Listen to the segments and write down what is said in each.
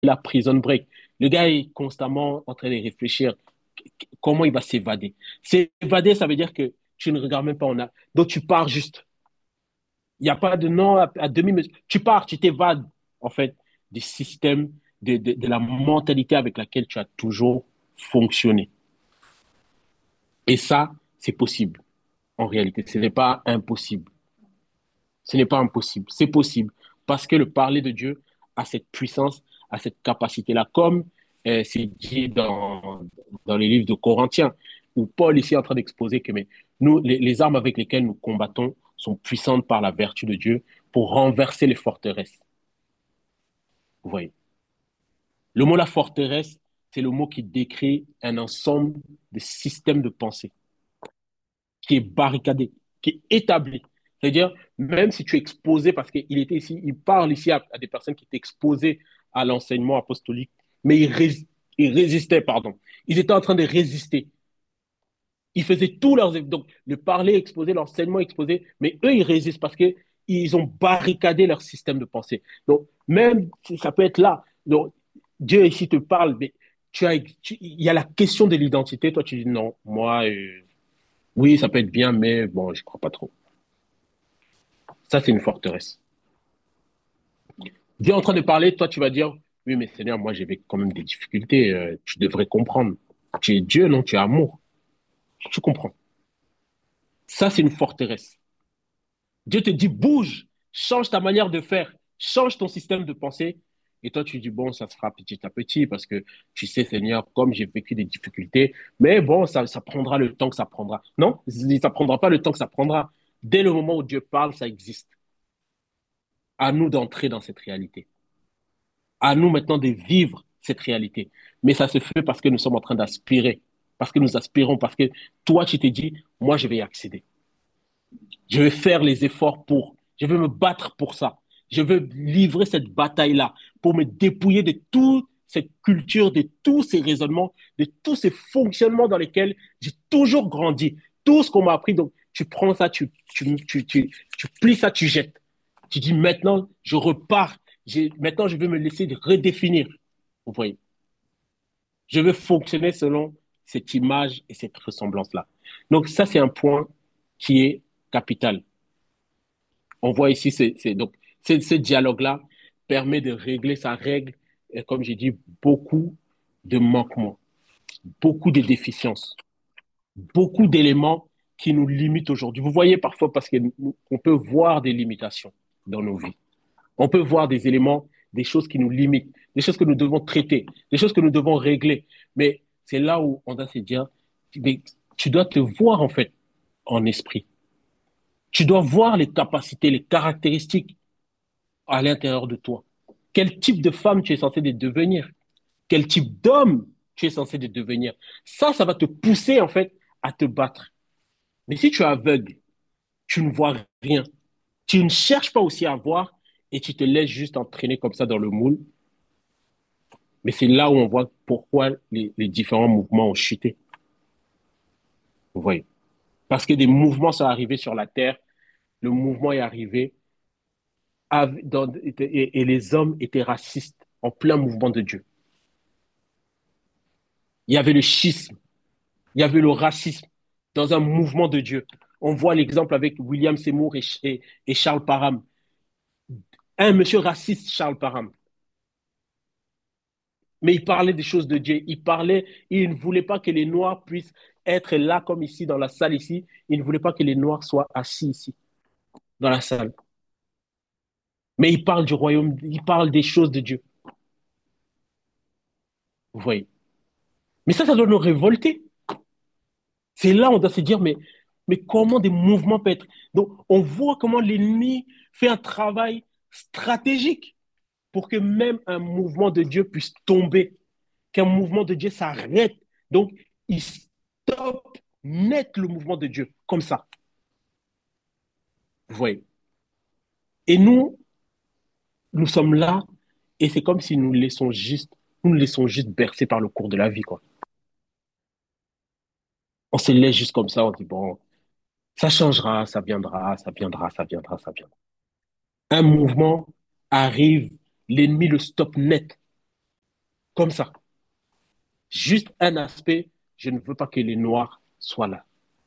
la prison break. Le gars est constamment en train de réfléchir comment il va s'évader. S'évader, ça veut dire que tu ne regardes même pas en a. Donc tu pars juste. Il n'y a pas de non à demi-mesure. Tu pars, tu t'évades, en fait, du système, de la mentalité avec laquelle tu as toujours fonctionné. Et ça, c'est possible, en réalité. Ce n'est pas impossible. Ce n'est pas impossible. C'est possible. Parce que le parler de Dieu a cette puissance, a cette capacité-là, comme c'est dit dans les livres de Corinthiens, où Paul ici est en train d'exposer que mais, nous, les armes avec lesquelles nous combattons sont puissantes par la vertu de Dieu pour renverser les forteresses. Vous voyez. Le mot la forteresse, c'est le mot qui décrit un ensemble de systèmes de pensée qui est barricadé, qui est établi. C'est-à-dire, même si tu es exposé, parce qu'il était ici, il parle ici à des personnes qui étaient exposées à l'enseignement apostolique, mais ils résistaient, pardon. Ils étaient en train de résister. Ils faisaient tout leurs... Donc, le parler exposé, l'enseignement exposé, mais eux, ils résistent parce que ils ont barricadé leur système de pensée. Donc, même si ça peut être là. Donc, Dieu ici te parle, mais il y a la question de l'identité. Toi, tu dis non, moi, oui, ça peut être bien, mais bon, je crois pas trop. Ça, c'est une forteresse. Dieu est en train de parler, toi, tu vas dire, oui, mais Seigneur, moi, j'avais quand même des difficultés. Tu devrais comprendre. Tu es Dieu, non? Tu es amour. Tu comprends. Ça, c'est une forteresse. Dieu te dit, bouge, change ta manière de faire, change ton système de pensée. Et toi, tu dis, bon, ça se fera petit à petit parce que tu sais, Seigneur, comme j'ai vécu des difficultés, mais bon, ça prendra le temps que ça prendra. Non, ça prendra pas le temps que ça prendra. Dès le moment où Dieu parle, ça existe. À nous d'entrer dans cette réalité. À nous maintenant de vivre cette réalité. Mais ça se fait parce que nous sommes en train d'aspirer, parce que nous aspirons, parce que toi, tu t'es dit, moi, je vais y accéder. Je vais faire les efforts pour, je vais me battre pour ça. Je veux livrer cette bataille-là pour me dépouiller de toute cette culture, de tous ces raisonnements, de tous ces fonctionnements dans lesquels j'ai toujours grandi. Tout ce qu'on m'a appris, donc tu prends ça, tu plies ça, tu jettes. Tu dis maintenant, je repars. Maintenant, je veux me laisser redéfinir. Vous voyez, je veux fonctionner selon cette image et cette ressemblance-là. Donc ça, c'est un point qui est capital. On voit ici, donc, ce dialogue-là permet de régler, ça règle, comme j'ai dit, beaucoup de manquements, beaucoup de déficiences, beaucoup d'éléments qui nous limitent aujourd'hui. Vous voyez parfois, parce qu'on peut voir des limitations dans nos vies. On peut voir des éléments, des choses qui nous limitent, des choses que nous devons traiter, des choses que nous devons régler. Mais c'est là où on doit se dire, mais tu dois te voir en fait en esprit. Tu dois voir les capacités, les caractéristiques à l'intérieur de toi. Quel type de femme tu es censé de devenir? Quel type d'homme tu es censé de devenir? Ça va te pousser en fait à te battre. Mais si tu es aveugle, tu ne vois rien, tu ne cherches pas aussi à voir et tu te laisses juste entraîner comme ça dans le moule, mais c'est là où on voit pourquoi les différents mouvements ont chuté. Vous voyez? Parce que des mouvements sont arrivés sur la terre, le mouvement est arrivé et les hommes étaient racistes en plein mouvement de Dieu. Il y avait le schisme, il y avait le racisme dans un mouvement de Dieu. On voit l'exemple avec William Seymour et Charles Parham. Un monsieur raciste, Charles Parham. Mais il parlait des choses de Dieu. Il ne voulait pas que les Noirs puissent être là, comme ici, dans la salle ici. Il ne voulait pas que les Noirs soient assis ici, dans la salle. Mais il parle du royaume, il parle des choses de Dieu. Vous voyez. Mais ça doit nous révolter. C'est là où on doit se dire, mais comment des mouvements peuvent être. Donc, on voit comment l'ennemi fait un travail stratégique pour que même un mouvement de Dieu puisse tomber, qu'un mouvement de Dieu s'arrête. Donc, il stoppe net le mouvement de Dieu, comme ça. Vous voyez. Et nous sommes là, et c'est comme si nous laissons juste bercer par le cours de la vie, quoi. On se laisse juste comme ça, on dit, bon, ça changera, ça viendra, ça viendra, ça viendra, ça viendra. Un mouvement arrive, l'ennemi le stoppe net. comme ça. Juste un aspect, je ne veux pas que les Noirs soient là.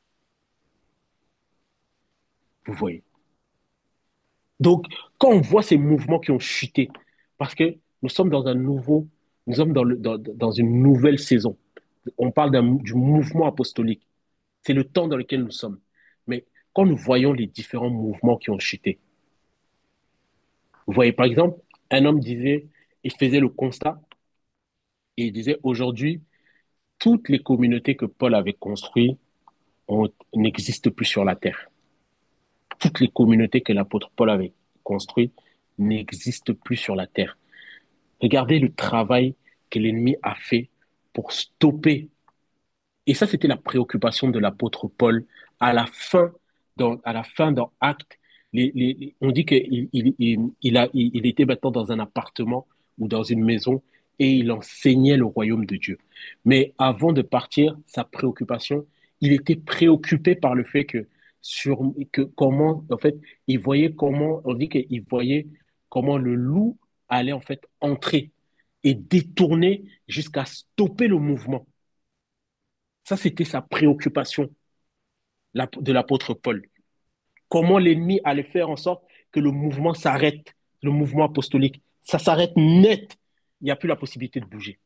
Vous voyez. Donc, quand on voit ces mouvements qui ont chuté, parce que nous sommes dans un nouveau, nous sommes dans une nouvelle saison. On parle du mouvement apostolique. C'est le temps dans lequel nous sommes. Mais quand nous voyons les différents mouvements qui ont chuté, vous voyez, par exemple, un homme disait, il faisait le constat, et il disait, aujourd'hui, toutes les communautés que Paul avait construites n'existent plus sur la terre. Toutes les communautés que l'apôtre Paul avait construites n'existent plus sur la terre. Regardez le travail que l'ennemi a fait pour stopper. Et ça, c'était la préoccupation de l'apôtre Paul à la fin, à la fin dans Actes. On dit qu'il était maintenant dans un appartement ou dans une maison et il enseignait le royaume de Dieu. Mais avant de partir, sa préoccupation, il était préoccupé par le fait que comment, en fait, il voyait comment, on dit qu'il voyait comment le loup allait en fait entrer et détourner jusqu'à stopper le mouvement. Ça, c'était sa préoccupation de l'apôtre Paul. Comment l'ennemi allait faire en sorte que le mouvement s'arrête, le mouvement apostolique. Ça s'arrête net. Il n'y a plus la possibilité de bouger.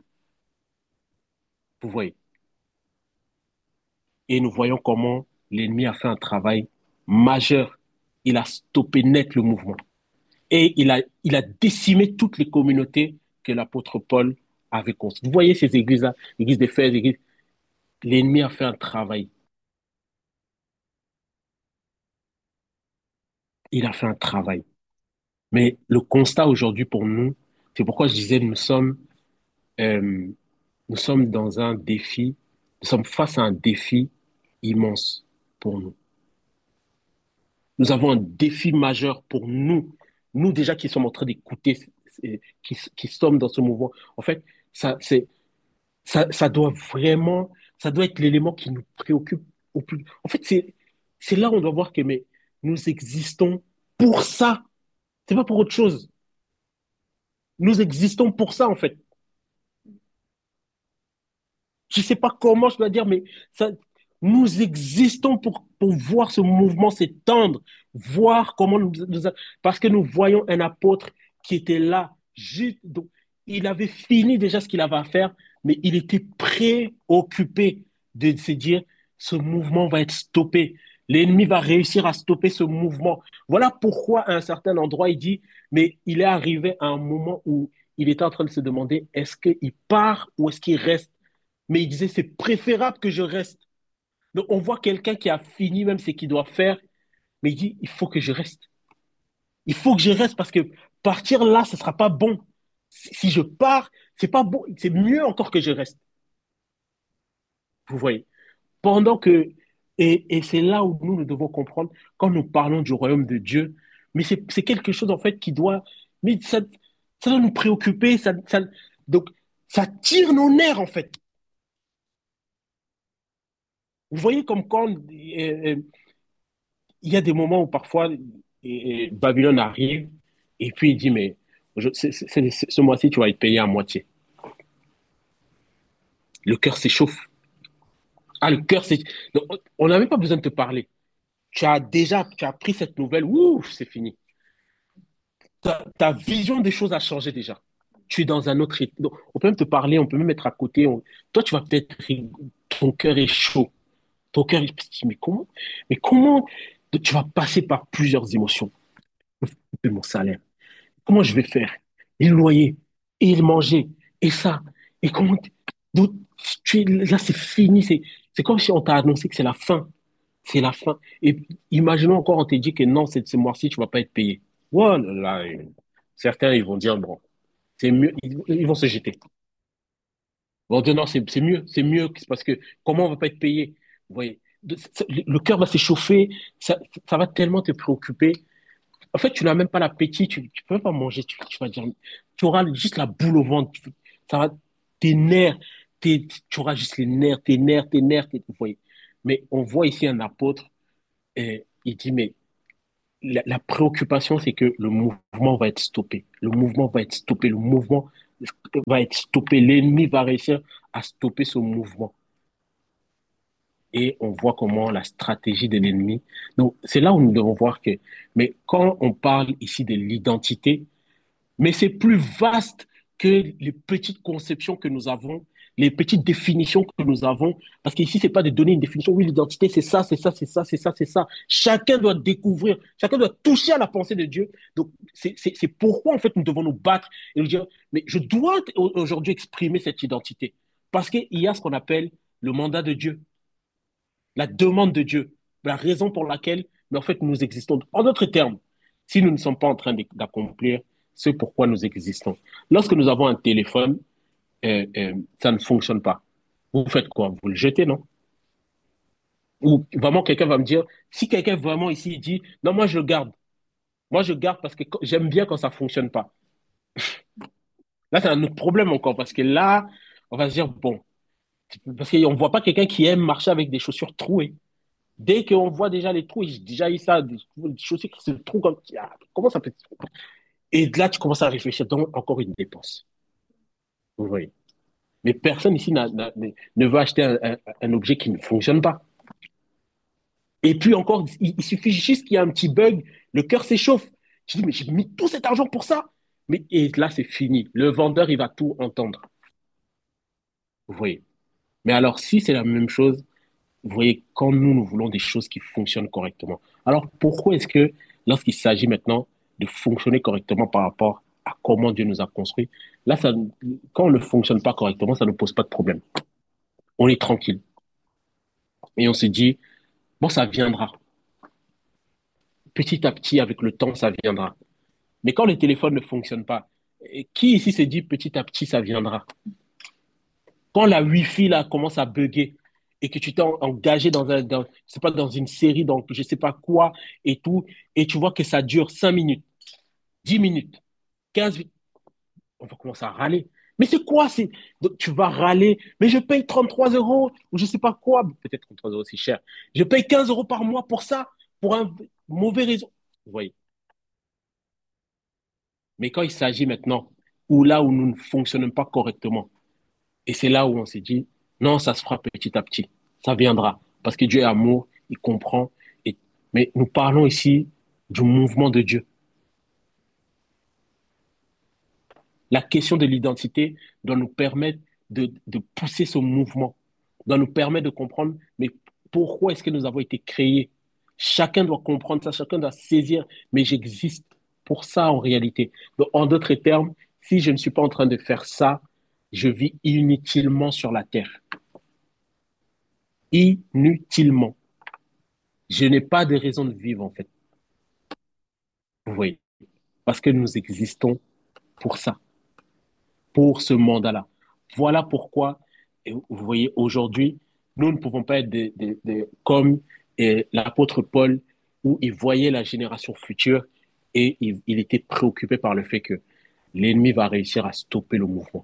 Vous voyez. Et nous voyons comment l'ennemi a fait un travail majeur. Il a stoppé net le mouvement. Et il a décimé toutes les communautés que l'apôtre Paul avait construites. Vous voyez ces églises-là, l'église d'Éphèse, l'église. L'ennemi a fait un travail. Il a fait un travail. Mais le constat aujourd'hui pour nous, c'est pourquoi je disais euh, nous sommes dans un défi, nous sommes face à un défi immense pour nous. Nous avons un défi majeur pour nous, nous déjà qui sommes en train d'écouter, qui sommes dans ce mouvement. En fait, ça doit vraiment, ça doit être l'élément qui nous préoccupe au plus. En fait, c'est là où on doit voir que mais, nous existons pour ça. C'est pas pour autre chose. Nous existons pour ça, en fait. Je ne sais pas comment je dois dire, mais ça, nous existons pour voir ce mouvement s'étendre, voir comment parce que nous voyons un apôtre qui était là, juste, donc, il avait fini déjà ce qu'il avait à faire, mais il était préoccupé de se dire, ce mouvement va être stoppé. L'ennemi va réussir à stopper ce mouvement. Voilà pourquoi à un certain endroit, il dit, mais il est arrivé à un moment où il était en train de se demander, est-ce qu'il part ou est-ce qu'il reste? Mais il disait, c'est préférable que je reste. Donc, on voit quelqu'un qui a fini même ce qu'il doit faire, mais il dit, il faut que je reste. Il faut que je reste parce que partir là, ce ne sera pas bon. Si je pars, c'est pas bon. C'est mieux encore que je reste. Vous voyez. Pendant que, et c'est là où nous devons comprendre, quand nous parlons du royaume de Dieu, mais c'est quelque chose en fait qui doit, mais ça doit nous préoccuper, donc ça tire nos nerfs en fait. Vous voyez comme quand il y a des moments où parfois Babylone arrive et puis il dit, mais ce mois-ci, tu vas être payé à moitié. Le cœur s'échauffe. Ah, le cœur s'échauffe. Donc, on n'a même pas besoin de te parler. Tu as pris cette nouvelle, ouf, c'est fini. Ta vision des choses a changé déjà. Tu es dans un autre rythme. Donc, on peut même te parler, on peut même être à côté. Toi, tu vas peut-être, ton cœur est chaud. Ton cœur est, mais comment, tu vas passer par plusieurs émotions. De mon salaire. Comment je vais faire? Et le loyer, et le manger, et ça. Et comment donc, là, c'est fini. C'est comme si on t'a annoncé que c'est la fin. C'est la fin. Et imaginons encore, on t'a dit que non, ce mois-ci, tu vas pas être payé. Voilà, là, certains, ils vont dire, bon, c'est mieux, ils vont se jeter. Ils vont dire, non, c'est mieux, c'est parce que comment on va pas être payé? Vous voyez, le cœur va s'échauffer, ça va tellement te préoccuper. En fait, tu n'as même pas l'appétit, tu ne peux même pas manger, tu vas dire, tu auras juste la boule au ventre, ça va, tes nerfs, tu auras juste les nerfs, tes nerfs, vous voyez. Mais on voit ici un apôtre, et il dit, mais la préoccupation, c'est que le mouvement va être stoppé. Le mouvement va être stoppé. Le mouvement va être stoppé. L'ennemi va réussir à stopper ce mouvement. Et on voit comment la stratégie de l'ennemi. Donc, c'est là où nous devons voir que, mais quand on parle ici de l'identité, mais c'est plus vaste que les petites conceptions que nous avons, les petites définitions que nous avons. Parce qu'ici, c'est pas de donner une définition. Oui, l'identité, c'est ça, c'est ça, c'est ça, c'est ça, c'est ça. Chacun doit découvrir, chacun doit toucher à la pensée de Dieu. Donc, c'est pourquoi, en fait, nous devons nous battre et nous dire, mais je dois aujourd'hui exprimer cette identité. Parce qu'il y a ce qu'on appelle le mandat de Dieu, la demande de Dieu, la raison pour laquelle, mais en fait, nous existons. En d'autres termes, si nous ne sommes pas en train d'accomplir ce pourquoi nous existons. Lorsque nous avons un téléphone, ça ne fonctionne pas. Vous faites quoi? Vous le jetez, non? Ou vraiment quelqu'un va me dire, si quelqu'un vraiment ici dit, non, moi je le garde. Moi je garde parce que j'aime bien quand ça fonctionne pas. Là, c'est un autre problème encore parce que là, on va se dire, bon, parce qu'on ne voit pas quelqu'un qui aime marcher avec des chaussures trouées. Dès qu'on voit déjà les trous, j'ai déjà eu ça, des chaussures qui se trouvent comme. Ah, comment ça peut. Et là, tu commences à réfléchir, donc encore une dépense. Vous voyez. Mais personne ici ne veut acheter un objet qui ne fonctionne pas. Et puis encore, il suffit juste qu'il y ait un petit bug, le cœur s'échauffe. Tu dis, mais j'ai mis tout cet argent pour ça. Mais et là, c'est fini. Le vendeur, il va tout entendre. Vous voyez. Mais alors, si c'est la même chose, vous voyez, quand nous voulons des choses qui fonctionnent correctement. Alors, pourquoi est-ce que, lorsqu'il s'agit maintenant de fonctionner correctement par rapport à comment Dieu nous a construits, là, ça, quand on ne fonctionne pas correctement, ça ne pose pas de problème. On est tranquille. Et on se dit, bon, ça viendra. Petit à petit, avec le temps, ça viendra. Mais quand le téléphone ne fonctionne pas, qui ici se dit petit à petit, ça viendra? Quand la Wi-Fi là, commence à bugger et que tu t'es engagé c'est pas, dans une série, donc je sais pas quoi et tout, et tu vois que ça dure 5 minutes, 10 minutes, 15 minutes, on va commencer à râler. Mais c'est quoi? Donc, tu vas râler, mais je paye 33 euros ou je sais pas quoi, peut-être 33 euros c'est cher. Je paye 15 euros par mois pour ça, pour un mauvais réseau. Vous voyez. Mais quand il s'agit maintenant, où là où nous ne fonctionnons pas correctement, et c'est là où on s'est dit, non, ça se fera petit à petit. Ça viendra. Parce que Dieu est amour, il comprend. Mais nous parlons ici du mouvement de Dieu. La question de l'identité doit nous permettre de pousser ce mouvement, doit nous permettre de comprendre, mais pourquoi est-ce que nous avons été créés? Chacun doit comprendre ça, chacun doit saisir, mais j'existe pour ça en réalité. Donc, en d'autres termes, si je ne suis pas en train de faire ça, je vis inutilement sur la terre. Inutilement. Je n'ai pas de raison de vivre, en fait. Vous voyez, parce que nous existons pour ça, pour ce mandat-là. Voilà pourquoi, vous voyez, aujourd'hui, nous ne pouvons pas être comme l'apôtre Paul, où il voyait la génération future et il était préoccupé par le fait que l'ennemi va réussir à stopper le mouvement.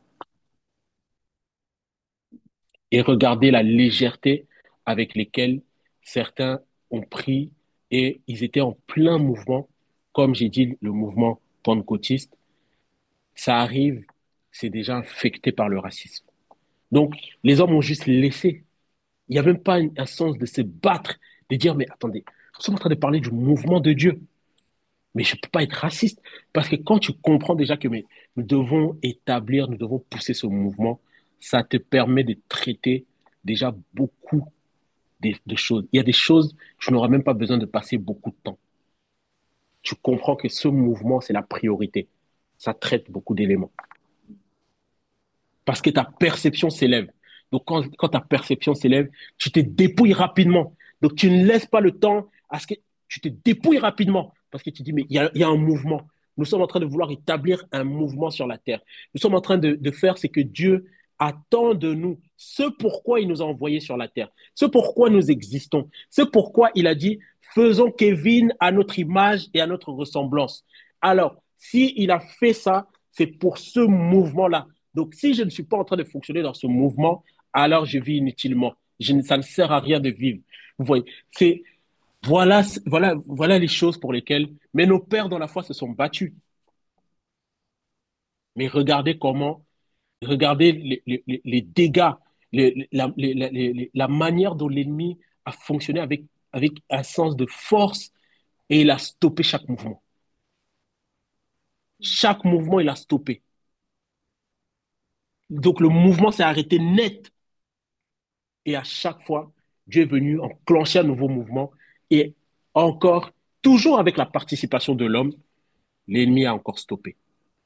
Et regardez la légèreté avec laquelle certains ont pris et ils étaient en plein mouvement, comme j'ai dit, le mouvement pentecôtiste, ça arrive, c'est déjà infecté par le racisme. Donc, les hommes ont juste laissé. Il n'y a même pas un sens de se battre, de dire, mais attendez, nous sommes en train de parler du mouvement de Dieu, mais je ne peux pas être raciste. Parce que quand tu comprends déjà que mais, nous devons établir, nous devons pousser ce mouvement, ça te permet de traiter déjà beaucoup de choses. Il y a des choses, tu n'auras même pas besoin de passer beaucoup de temps. Tu comprends que ce mouvement, c'est la priorité. Ça traite beaucoup d'éléments. Parce que ta perception s'élève. Donc, quand ta perception s'élève, tu te dépouilles rapidement. Donc, tu ne laisses pas le temps à ce que tu te dépouilles rapidement. Parce que tu dis, mais il y a un mouvement. Nous sommes en train de vouloir établir un mouvement sur la terre. Nous sommes en train de faire ce que Dieu attend de nous, ce pourquoi il nous a envoyés sur la terre, ce pourquoi nous existons, ce pourquoi il a dit, faisons Kevin à notre image et à notre ressemblance. Alors, s'il a fait ça, c'est pour ce mouvement-là. Donc, si je ne suis pas en train de fonctionner dans ce mouvement, alors je vis inutilement. Ça ne sert à rien de vivre. Vous voyez, voilà les choses pour lesquelles. Mais nos pères dans la foi se sont battus. Mais regardez les dégâts, la manière dont l'ennemi a fonctionné avec un sens de force et il a stoppé chaque mouvement. Chaque mouvement, il a stoppé. Donc le mouvement s'est arrêté net. Et à chaque fois, Dieu est venu enclencher un nouveau mouvement. Et encore, toujours avec la participation de l'homme, l'ennemi a encore stoppé.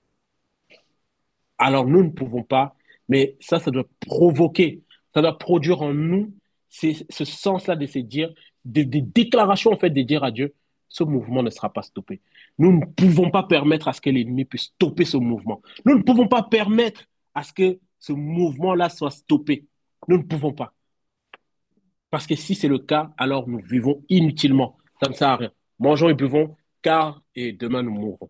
Alors nous ne pouvons pas, mais ça doit provoquer, ça doit produire en nous ce sens-là de se dire, des déclarations en fait, de dire à Dieu, ce mouvement ne sera pas stoppé. Nous ne pouvons pas permettre à ce que l'ennemi puisse stopper ce mouvement. Nous ne pouvons pas permettre à ce que ce mouvement-là soit stoppé. Nous ne pouvons pas. Parce que si c'est le cas, alors nous vivons inutilement. Ça ne sert à rien. Mangeons et buvons, car et demain nous mourrons.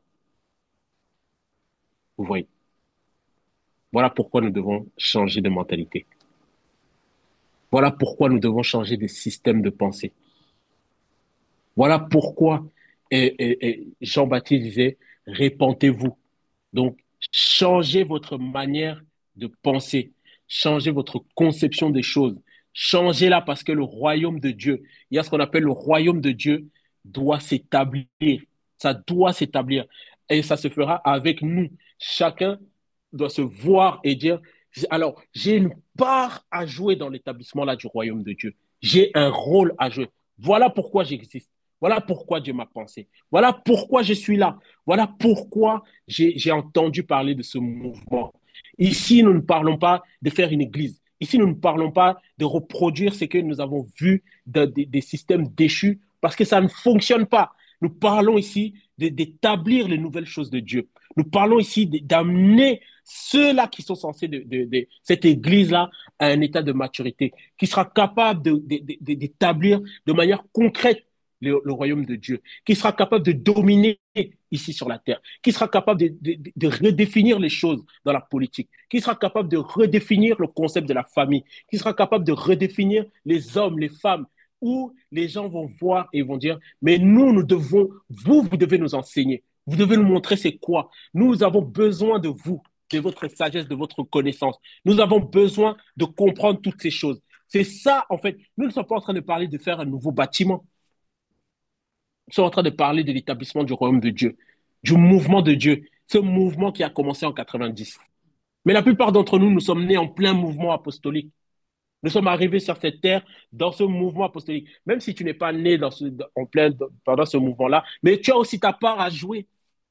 Vous voyez. Voilà pourquoi nous devons changer de mentalité. Voilà pourquoi nous devons changer de système de pensée. Voilà pourquoi Jean-Baptiste disait, répentez-vous. Donc, changez votre manière de penser, changez votre conception des choses, changez-la parce que le royaume de Dieu, il y a ce qu'on appelle le royaume de Dieu, doit s'établir. Ça doit s'établir. Et ça se fera avec nous. Chacun doit se voir et dire, alors, j'ai une part à jouer dans l'établissement là du royaume de Dieu. J'ai un rôle à jouer. Voilà pourquoi j'existe. Voilà pourquoi Dieu m'a pensé. Voilà pourquoi je suis là. Voilà pourquoi j'ai entendu parler de ce mouvement. Ici, nous ne parlons pas de faire une église. Ici, nous ne parlons pas de reproduire ce que nous avons vu des systèmes déchus parce que ça ne fonctionne pas. Nous parlons ici d'établir les nouvelles choses de Dieu. Nous parlons ici d'amener ceux-là qui sont censés de cette église-là à un état de maturité, qui sera capable d'établir de manière concrète le royaume de Dieu, qui sera capable de dominer ici sur la terre, qui sera capable de redéfinir les choses dans la politique, qui sera capable de redéfinir le concept de la famille, qui sera capable de redéfinir les hommes, les femmes, où les gens vont voir et vont dire, mais nous devons, vous devez nous enseigner, vous devez nous montrer c'est quoi. Nous avons besoin de vous, de votre sagesse, de votre connaissance. Nous avons besoin de comprendre toutes ces choses. C'est ça, en fait. Nous ne sommes pas en train de parler de faire un nouveau bâtiment. Nous sommes en train de parler de l'établissement du royaume de Dieu, du mouvement de Dieu, ce mouvement qui a commencé en 90. Mais la plupart d'entre nous, nous sommes nés en plein mouvement apostolique. Nous sommes arrivés sur cette terre dans ce mouvement apostolique. Même si tu n'es pas né en plein, pendant ce mouvement-là, mais tu as aussi ta part à jouer.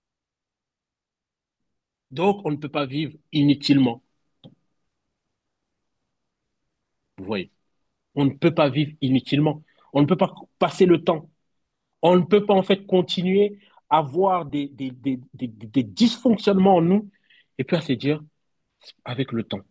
Donc, on ne peut pas vivre inutilement. Vous voyez, on ne peut pas vivre inutilement. On ne peut pas passer le temps. On ne peut pas en fait continuer à avoir des dysfonctionnements en nous et puis à se dire, avec le temps,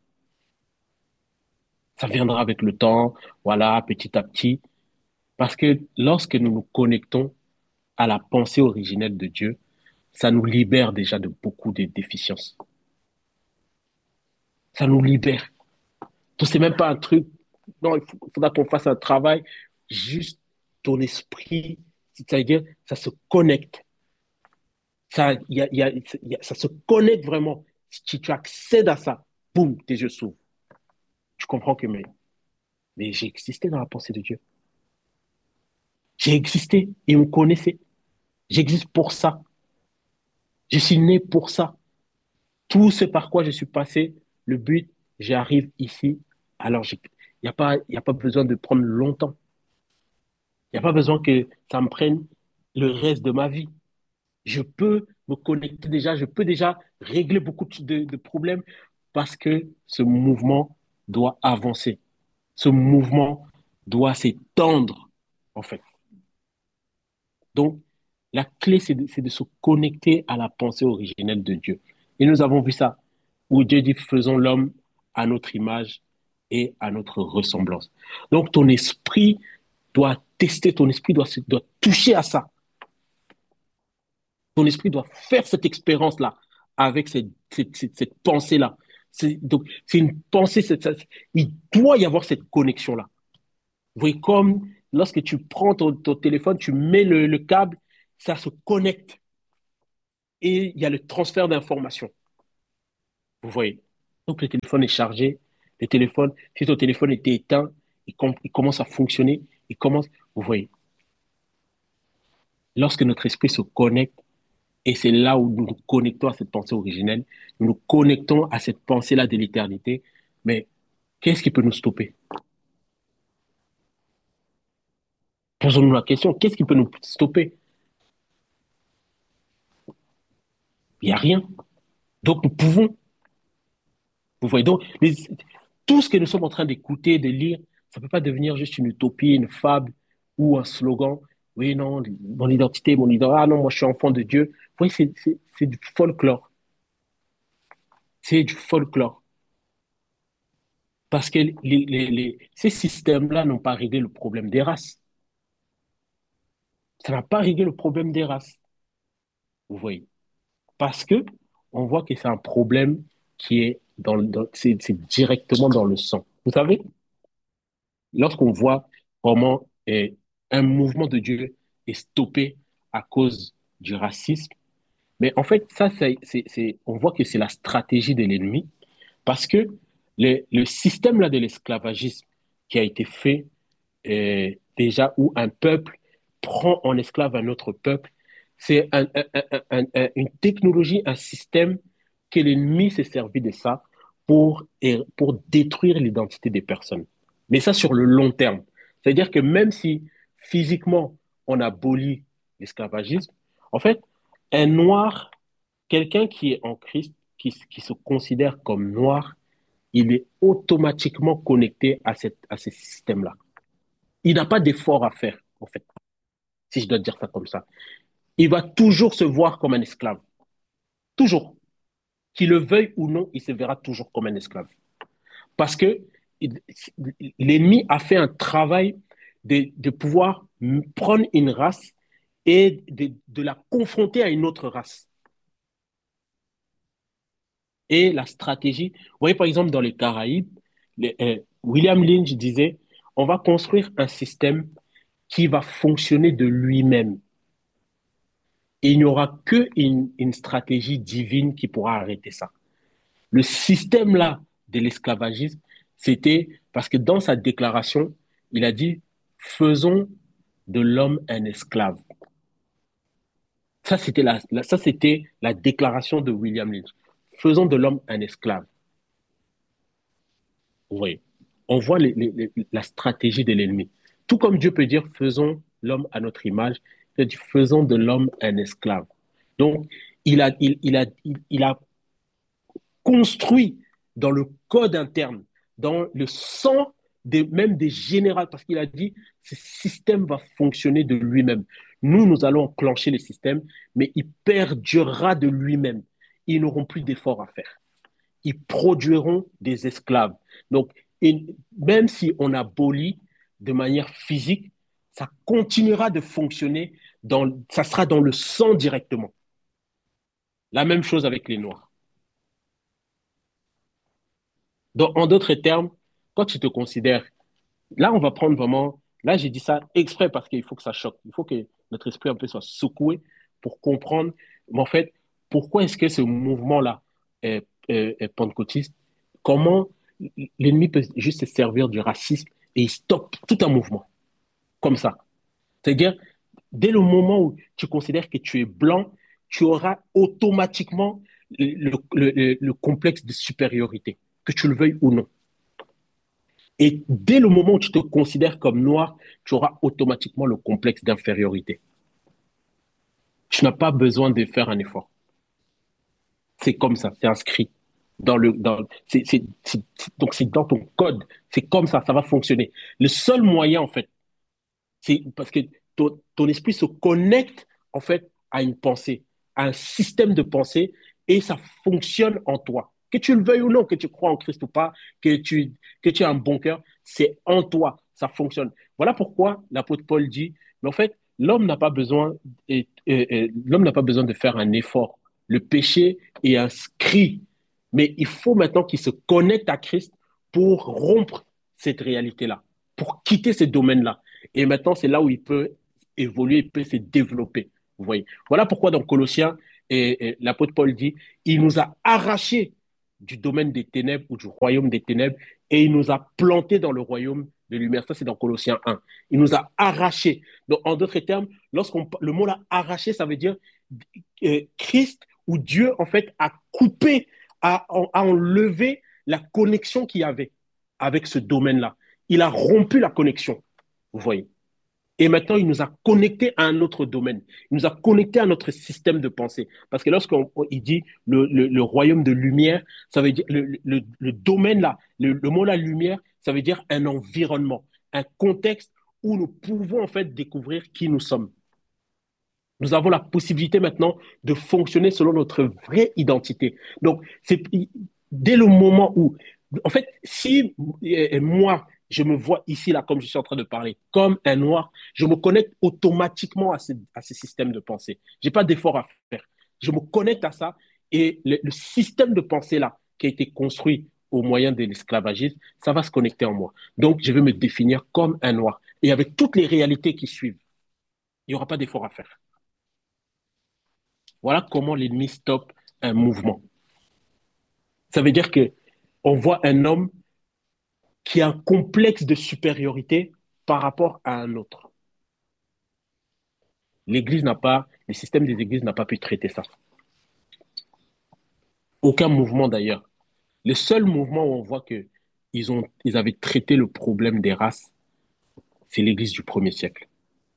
ça viendra avec le temps, voilà, petit à petit. Parce que lorsque nous nous connectons à la pensée originelle de Dieu, ça nous libère déjà de beaucoup de déficiences. Ça nous libère. Donc, c'est même pas un truc, non, faudra qu'on fasse un travail, juste ton esprit, c'est-à-dire, ça se connecte. Ça se connecte vraiment. Si tu accèdes à ça, boum, tes yeux s'ouvrent. Tu comprends que, mais j'ai existé dans la pensée de Dieu. J'ai existé et il me connaissait. J'existe pour ça. Je suis né pour ça. Tout ce par quoi je suis passé, le but, j'arrive ici. Alors, il y a pas besoin de prendre longtemps. Il n'y a pas besoin que ça me prenne le reste de ma vie. Je peux me connecter déjà, je peux déjà régler beaucoup de problèmes parce que ce mouvement doit avancer. Ce mouvement doit s'étendre, en fait. Donc, la clé, c'est de se connecter à la pensée originelle de Dieu. Et nous avons vu ça, où Dieu dit, faisons l'homme à notre image et à notre ressemblance. Donc, ton esprit doit tester, ton esprit doit toucher à ça. Ton esprit doit faire cette expérience-là avec cette pensée-là. Donc, c'est une pensée, il doit y avoir cette connexion-là. Vous voyez, comme lorsque tu prends ton téléphone, tu mets le câble, ça se connecte et il y a le transfert d'informations. Vous voyez. Donc le téléphone est chargé, le téléphone, si ton téléphone était éteint, il commence à fonctionner, il commence, vous voyez. Lorsque notre esprit se connecte, et c'est là où nous nous connectons à cette pensée originelle, nous nous connectons à cette pensée-là de l'éternité, mais qu'est-ce qui peut nous stopper? Posons-nous la question, qu'est-ce qui peut nous stopper? Il n'y a rien. Donc nous pouvons, vous voyez, donc tout ce que nous sommes en train d'écouter, de lire, ça ne peut pas devenir juste une utopie, une fable ou un slogan. Oui, non, mon identité, mon identité. Ah non, moi je suis enfant de Dieu. Vous voyez, c'est du folklore. C'est du folklore. Parce que ces systèmes-là n'ont pas réglé le problème des races. Ça n'a pas réglé le problème des races. Vous voyez. Parce que on voit que c'est un problème qui est c'est directement dans le sang. Vous savez, lorsqu'on voit comment un mouvement de Dieu est stoppé à cause du racisme, mais en fait, ça, on voit que c'est la stratégie de l'ennemi parce que le système là de l'esclavagisme qui a été fait déjà où un peuple prend en esclave un autre peuple, c'est une technologie, un système que l'ennemi s'est servi de ça pour détruire l'identité des personnes. Mais ça sur le long terme. C'est-à-dire que même si physiquement on abolit l'esclavagisme, en fait, un noir, quelqu'un qui est en Christ, qui se considère comme noir, il est automatiquement connecté à ce système-là. Il n'a pas d'effort à faire, en fait, si je dois dire ça comme ça. Il va toujours se voir comme un esclave. Toujours. Qu'il le veuille ou non, il se verra toujours comme un esclave. Parce que l'ennemi a fait un travail de pouvoir prendre une race et de la confronter à une autre race. Et la stratégie, vous voyez par exemple dans les Caraïbes, William Lynch disait, on va construire un système qui va fonctionner de lui-même. Et il n'y aura qu'une stratégie divine qui pourra arrêter ça. Le système là de l'esclavagisme, c'était parce que dans sa déclaration, il a dit faisons de l'homme un esclave. Ça, c'était la déclaration de William Lynch. Faisons de l'homme un esclave. Oui. On voit la stratégie de l'ennemi. Tout comme Dieu peut dire faisons l'homme à notre image, il dit faisons de l'homme un esclave. Donc, il a construit dans le code interne, dans le sang même des généraux, parce qu'il a dit, ce système va fonctionner de lui-même. Nous allons enclencher le système, mais il perdurera de lui-même. Ils n'auront plus d'efforts à faire. Ils produiront des esclaves. Donc, même si on abolit de manière physique, ça continuera de fonctionner, ça sera dans le sang directement. La même chose avec les Noirs. Donc, en d'autres termes, quand tu te considères, là, on va prendre vraiment, là, j'ai dit ça exprès parce qu'il faut que ça choque. Il faut que notre esprit un peu soit secoué pour comprendre, mais en fait, pourquoi est-ce que ce mouvement-là est pentecôtiste? Comment l'ennemi peut juste se servir du racisme et il stoppe tout un mouvement comme ça. C'est-à-dire, dès le moment où tu considères que tu es blanc, tu auras automatiquement le complexe de supériorité, que tu le veuilles ou non. Et dès le moment où tu te considères comme noir, tu auras automatiquement le complexe d'infériorité. Tu n'as pas besoin de faire un effort. C'est comme ça, c'est inscrit donc c'est dans ton code. C'est comme ça va fonctionner. Le seul moyen, en fait, c'est parce que ton esprit se connecte, en fait, à une pensée, à un système de pensée, et ça fonctionne en toi. Que tu le veuilles ou non, que tu crois en Christ ou pas, que tu as un bon cœur, c'est en toi, ça fonctionne. Voilà pourquoi l'apôtre Paul dit, mais en fait, l'homme n'a pas besoin de faire un effort. Le péché est inscrit, mais il faut maintenant qu'il se connecte à Christ pour rompre cette réalité-là, pour quitter ce domaine-là. Et maintenant, c'est là où il peut évoluer, il peut se développer. Vous voyez. Voilà pourquoi dans Colossiens, l'apôtre Paul dit, il nous a arrachés. du domaine des ténèbres ou du royaume des ténèbres et il nous a plantés dans le royaume de lumière. Ça, c'est dans Colossiens 1. Il nous a arrachés. Donc, en d'autres termes, le mot là, arraché, ça veut dire Christ ou Dieu, en fait, a coupé, a enlevé la connexion qu'il y avait avec ce domaine-là. Il a rompu la connexion, vous voyez. Et maintenant, il nous a connectés à un autre domaine. Il nous a connectés à notre système de pensée. Parce que lorsqu'il dit le royaume de lumière, ça veut dire le domaine là, le mot la lumière, ça veut dire un environnement, un contexte où nous pouvons en fait découvrir qui nous sommes. Nous avons la possibilité maintenant de fonctionner selon notre vraie identité. Donc, c'est dès le moment où, en fait, si moi, je me vois ici, là, comme je suis en train de parler, comme un noir, je me connecte automatiquement à ce système de pensée. Je n'ai pas d'effort à faire. Je me connecte à ça et le système de pensée-là, qui a été construit au moyen de l'esclavagisme, ça va se connecter en moi. Donc, je vais me définir comme un noir. Et avec toutes les réalités qui suivent, il n'y aura pas d'effort à faire. Voilà comment l'ennemi stoppe un mouvement. Ça veut dire que on voit un homme qui a un complexe de supériorité par rapport à un autre. Le système des églises n'a pas pu traiter ça. Aucun mouvement d'ailleurs. Le seul mouvement où on voit que ils avaient traité le problème des races, c'est l'église du premier siècle,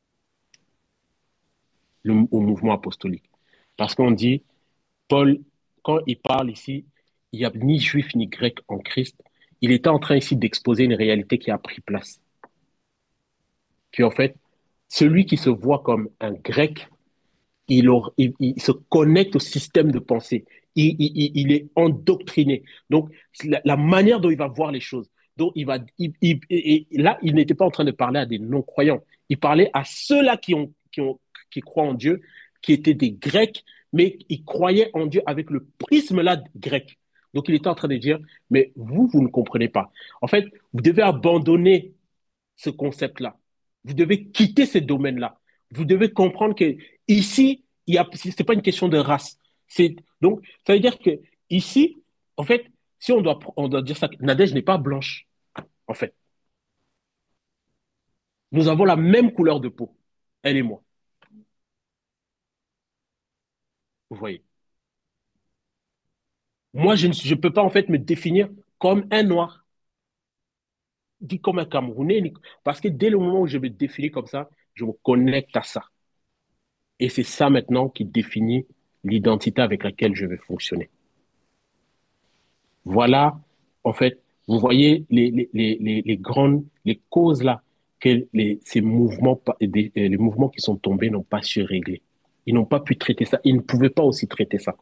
au mouvement apostolique. Parce qu'on dit, Paul, quand il parle ici, il n'y a ni juif ni grec en Christ. Il était en train ici d'exposer une réalité qui a pris place. Qui en fait, celui qui se voit comme un grec, il se connecte au système de pensée. Il est endoctriné. Donc, la manière dont il va voir les choses. Donc, et là, il n'était pas en train de parler à des non-croyants. Il parlait à ceux-là qui croient en Dieu, qui étaient des Grecs, mais ils croyaient en Dieu avec le prisme-là grec. Donc, il était en train de dire, mais vous ne comprenez pas. En fait, vous devez abandonner ce concept-là. Vous devez quitter ce domaine-là. Vous devez comprendre que ici, c'est pas une question de race. Donc, ça veut dire que ici, en fait, si on doit dire ça, Nadège n'est pas blanche, en fait. Nous avons la même couleur de peau, elle et moi. Vous voyez. Moi, je ne peux pas, en fait, me définir comme un noir, ni comme un Camerounais, parce que dès le moment où je me définis comme ça, je me connecte à ça. Et c'est ça maintenant qui définit l'identité avec laquelle je vais fonctionner. Voilà, en fait, vous voyez les grandes, les causes là que ces mouvements, les mouvements qui sont tombés n'ont pas su régler. Ils n'ont pas pu traiter ça. Ils ne pouvaient pas aussi traiter ça.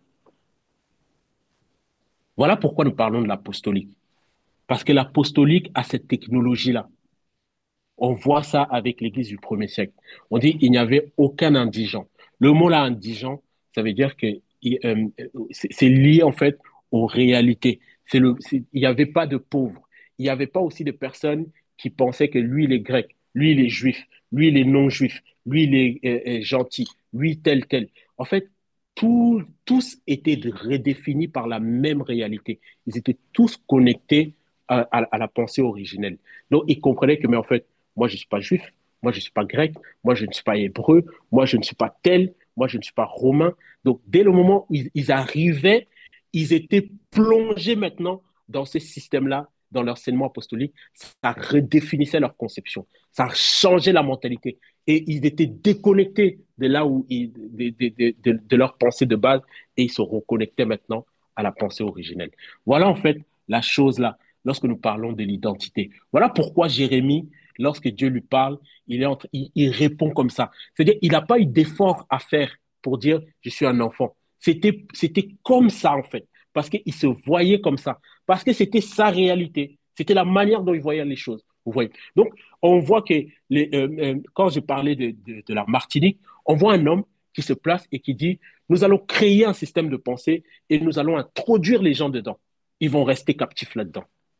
Voilà pourquoi nous parlons de l'apostolique. Parce que l'apostolique a cette technologie-là. On voit ça avec l'Église du premier siècle. On dit qu'il n'y avait aucun indigent. Le mot là, indigent, ça veut dire que c'est lié en fait aux réalités. Il n'y avait pas de pauvres. Il n'y avait pas aussi de personnes qui pensaient que lui, il est grec, lui, il est juif, lui, il est non-juif, lui, il est gentil, lui, tel, tel. En fait, tous étaient redéfinis par la même réalité. Ils étaient tous connectés à la pensée originelle. Donc, ils comprenaient que, mais en fait, moi, je ne suis pas juif, moi, je ne suis pas grec, moi, je ne suis pas hébreu, moi, je ne suis pas tel, moi, je ne suis pas romain. Donc, dès le moment où ils arrivaient, ils étaient plongés maintenant dans ces systèmes-là, dans l'enseignement apostolique. Ça redéfinissait leur conception, ça changeait la mentalité. Et ils étaient déconnectés de là où de leur pensée de base et ils se reconnectaient maintenant à la pensée originelle. Voilà en fait la chose là lorsque nous parlons de l'identité. Voilà pourquoi Jérémie, lorsque Dieu lui parle, il répond comme ça. C'est-à-dire, il n'a pas eu d'effort à faire pour dire je suis un enfant. C'était comme ça en fait, parce qu'il se voyait comme ça, parce que c'était sa réalité, c'était la manière dont il voyait les choses. Vous voyez. Donc, on voit que quand je parlais de la Martinique, on voit un homme qui se place et qui dit nous allons créer un système de pensée et nous allons introduire les gens dedans. Ils vont rester captifs là-dedans.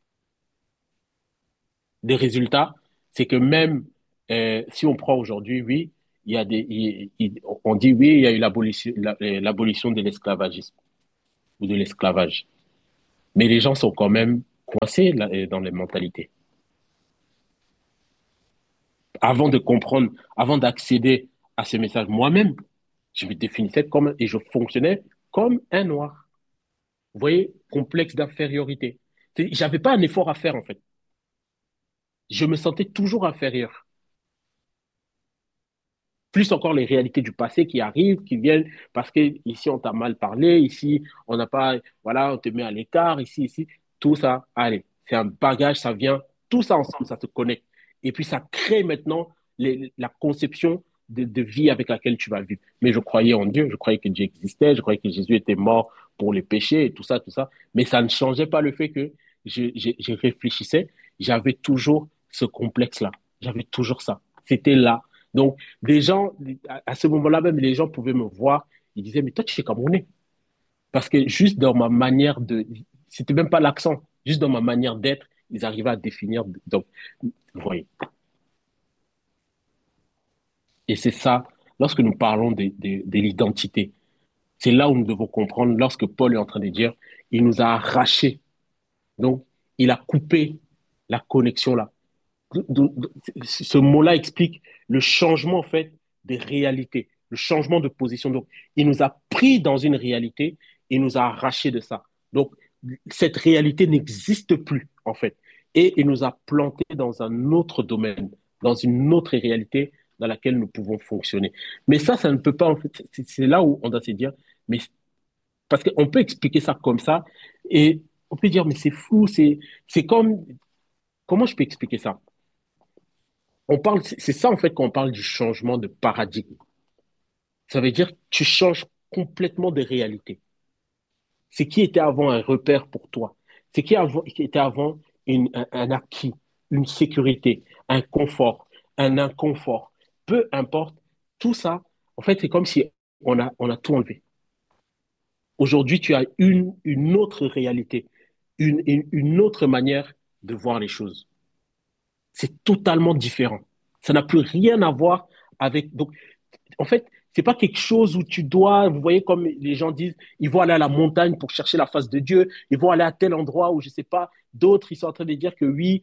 Des résultats, c'est que même si on prend aujourd'hui, oui, il y a on dit oui, il y a eu l'abolition de l'esclavagisme ou de l'esclavage. Mais les gens sont quand même coincés là, dans les mentalités. Avant de comprendre, avant d'accéder à ce message moi-même, je me définissais comme, et je fonctionnais comme un noir. Vous voyez, complexe d'infériorité. J'avais pas un effort à faire, en fait. Je me sentais toujours inférieur. Plus encore les réalités du passé qui arrivent, qui viennent, parce que ici on t'a mal parlé, ici on n'a pas, voilà, on te met à l'écart, ici, tout ça, allez, c'est un bagage, ça vient, tout ça ensemble, ça se connecte. Et puis ça crée maintenant la conception de vie avec laquelle tu vas vivre. Mais je croyais en Dieu, je croyais que Dieu existait, je croyais que Jésus était mort pour les péchés et tout ça. Mais ça ne changeait pas le fait que je réfléchissais, j'avais toujours ce complexe-là, j'avais toujours ça. C'était là. Donc, des gens, à ce moment-là même, les gens pouvaient me voir, ils disaient, mais toi, tu es Camerounais. Parce que juste dans ma manière de, c'était même pas l'accent, juste dans ma manière d'être, ils arrivaient à définir. Donc, vous voyez. Et c'est ça, lorsque nous parlons de l'identité, c'est là où nous devons comprendre, lorsque Paul est en train de dire, il nous a arrachés. Donc, il a coupé la connexion là. Ce mot-là explique le changement en fait des réalités, le changement de position. Donc, il nous a pris dans une réalité et nous a arrachés de ça. Donc, cette réalité n'existe plus en fait. Et il nous a plantés dans un autre domaine, dans une autre réalité dans laquelle nous pouvons fonctionner. Mais ça ne peut pas, en fait, c'est là où on doit se dire, mais parce qu'on peut expliquer ça comme ça et on peut dire, mais c'est fou, c'est comme, comment je peux expliquer ça? On parle, c'est ça en fait quand on parle du changement de paradigme. Ça veut dire que tu changes complètement de réalité. Ce qui était avant un repère pour toi, qui était avant un acquis, une sécurité, un confort, un inconfort, peu importe, tout ça, en fait, c'est comme si on a tout enlevé. Aujourd'hui, tu as une autre réalité, une autre manière de voir les choses. C'est totalement différent. Ça n'a plus rien à voir avec. Donc, en fait, c'est pas quelque chose où tu dois, vous voyez, comme les gens disent, ils vont aller à la montagne pour chercher la face de Dieu, ils vont aller à tel endroit où je sais pas. D'autres, ils sont en train de dire que oui.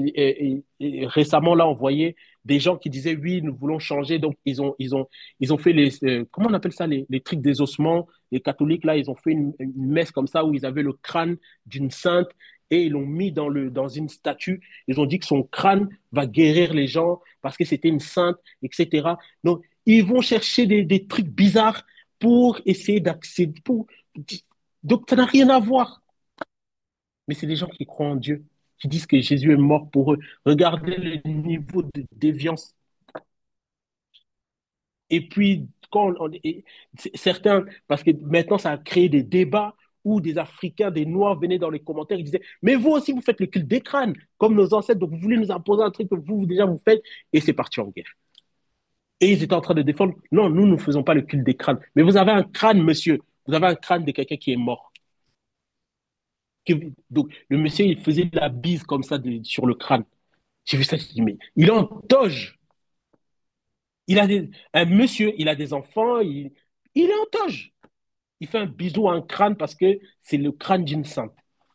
Et récemment, là, on voyait des gens qui disaient oui, nous voulons changer. Donc, ils ont fait comment on appelle ça, les trucs des ossements. Les catholiques, là, ils ont fait une messe comme ça où ils avaient le crâne d'une sainte et ils l'ont mis dans une statue. Ils ont dit que son crâne va guérir les gens parce que c'était une sainte, etc. Donc, ils vont chercher des trucs bizarres pour essayer d'accéder. Donc, ça n'a rien à voir. Mais c'est des gens qui croient en Dieu, qui disent que Jésus est mort pour eux. Regardez le niveau de déviance. Et puis, certains, parce que maintenant, ça a créé des débats où des Africains, des Noirs venaient dans les commentaires, ils disaient, mais vous aussi, vous faites le culte des crânes, comme nos ancêtres, donc vous voulez nous imposer un truc que vous, déjà, vous faites, et c'est parti en guerre. Et ils étaient en train de défendre. Non, nous ne faisons pas le culte des crânes. Mais vous avez un crâne, monsieur. Vous avez un crâne de quelqu'un qui est mort. Donc, le monsieur, il faisait de la bise comme ça sur le crâne. J'ai vu ça, j'ai dit, mais il est en toge. Un monsieur, il a des enfants, il est en toge. Il fait un bisou à un crâne parce que c'est le crâne d'une sainte.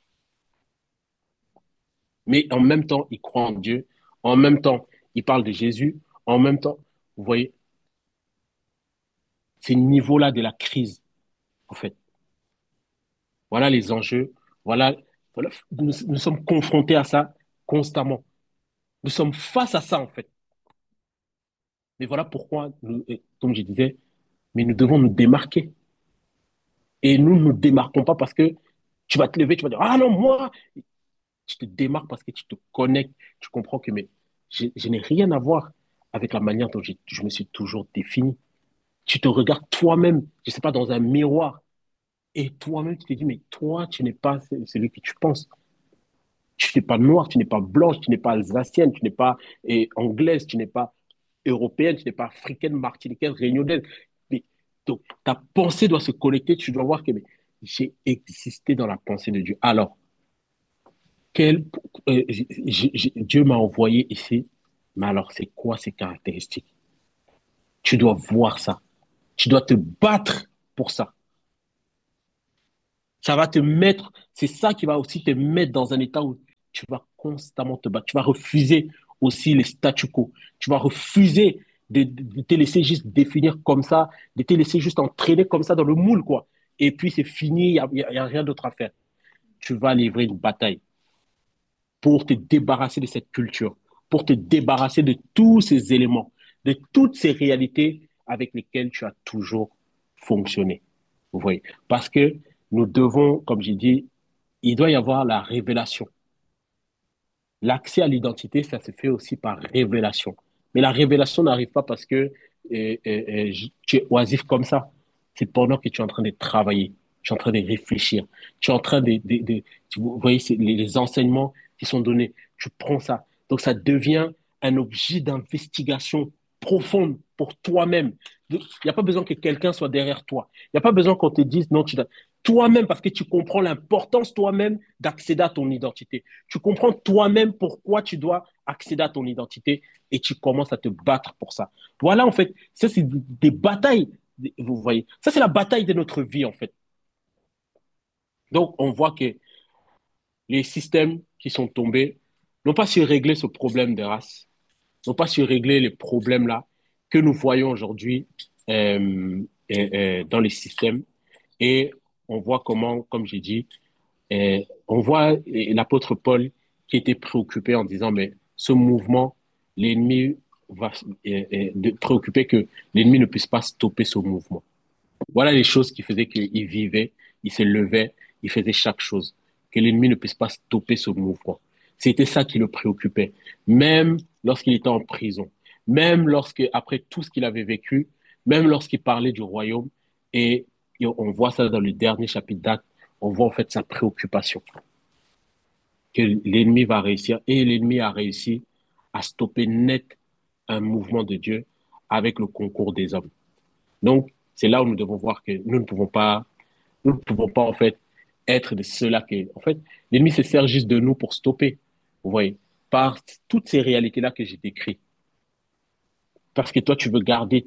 Mais en même temps, il croit en Dieu. En même temps, il parle de Jésus. En même temps, vous voyez, c'est le niveau-là de la crise, en fait. Voilà les enjeux. Voilà, voilà. Nous sommes confrontés à ça constamment. Nous sommes face à ça, en fait. Mais voilà pourquoi, comme je disais, mais nous devons nous démarquer. Et nous ne nous démarquons pas parce que tu vas te lever, tu vas dire, ah non, moi, tu te démarques parce que tu te connectes, tu comprends que mais je n'ai rien à voir avec la manière dont je me suis toujours défini. Tu te regardes toi-même, je ne sais pas, dans un miroir, et toi-même, tu te dis, mais toi, tu n'es pas celui que tu penses. Tu n'es pas noire, tu n'es pas blanche, tu n'es pas alsacienne, tu n'es pas anglaise, tu n'es pas européenne, tu n'es pas africaine, martiniquaise, réunionnaise. Mais, donc, ta pensée doit se connecter, tu dois voir que mais, j'ai existé dans la pensée de Dieu. Alors, quel, Dieu m'a envoyé ici, mais alors c'est quoi ces caractéristiques? Tu dois voir ça. Tu dois te battre pour ça. Ça va te mettre, c'est ça qui va aussi te mettre dans un état où tu vas constamment te battre. Tu vas refuser aussi les statu quo. Tu vas refuser de te laisser juste définir comme ça, de te laisser juste entraîner comme ça dans le moule, quoi. Et puis c'est fini, il y a rien d'autre à faire. Tu vas livrer une bataille pour te débarrasser de cette culture, pour te débarrasser de tous ces éléments, de toutes ces réalités avec lesquelles tu as toujours fonctionné. Vous voyez? Parce que nous devons, comme j'ai dit, il doit y avoir la révélation. L'accès à l'identité, ça se fait aussi par révélation. Mais la révélation n'arrive pas parce que tu es oisif comme ça. C'est pendant que tu es en train de travailler, tu es en train de réfléchir, tu es en train vous voyez, c'est les enseignements qui sont donnés. Tu prends ça. Donc ça devient un objet d'investigation profonde pour toi-même. Il n'y a pas besoin que quelqu'un soit derrière toi. Il n'y a pas besoin qu'on te dise non, tu dois toi-même parce que tu comprends l'importance toi-même d'accéder à ton identité. Tu comprends toi-même pourquoi tu dois accéder à ton identité et tu commences à te battre pour ça. Voilà, en fait, ça, c'est des batailles, vous voyez. Ça, c'est la bataille de notre vie, en fait. Donc, on voit que les systèmes qui sont tombés n'ont pas su régler ce problème de race, n'ont pas su régler les problèmes là que nous voyons aujourd'hui dans les systèmes. Et on voit comment, comme j'ai dit, on voit l'apôtre Paul qui était préoccupé en disant, mais ce mouvement, l'ennemi va préoccupé que l'ennemi ne puisse pas stopper ce mouvement. Voilà les choses qui faisaient qu'il vivait, il se levait, il faisait chaque chose, que l'ennemi ne puisse pas stopper ce mouvement. C'était ça qui le préoccupait, même lorsqu'il était en prison, même lorsque, après tout ce qu'il avait vécu, même lorsqu'il parlait du royaume, et on voit ça dans le dernier chapitre d'Actes, on voit en fait sa préoccupation, que l'ennemi va réussir, et l'ennemi a réussi à stopper net un mouvement de Dieu avec le concours des hommes. Donc, c'est là où nous devons voir que nous ne pouvons pas en fait être de ceux-là que, en fait, l'ennemi se sert juste de nous pour stopper. Vous voyez, par toutes ces réalités-là que j'ai décrites. Parce que toi, tu veux garder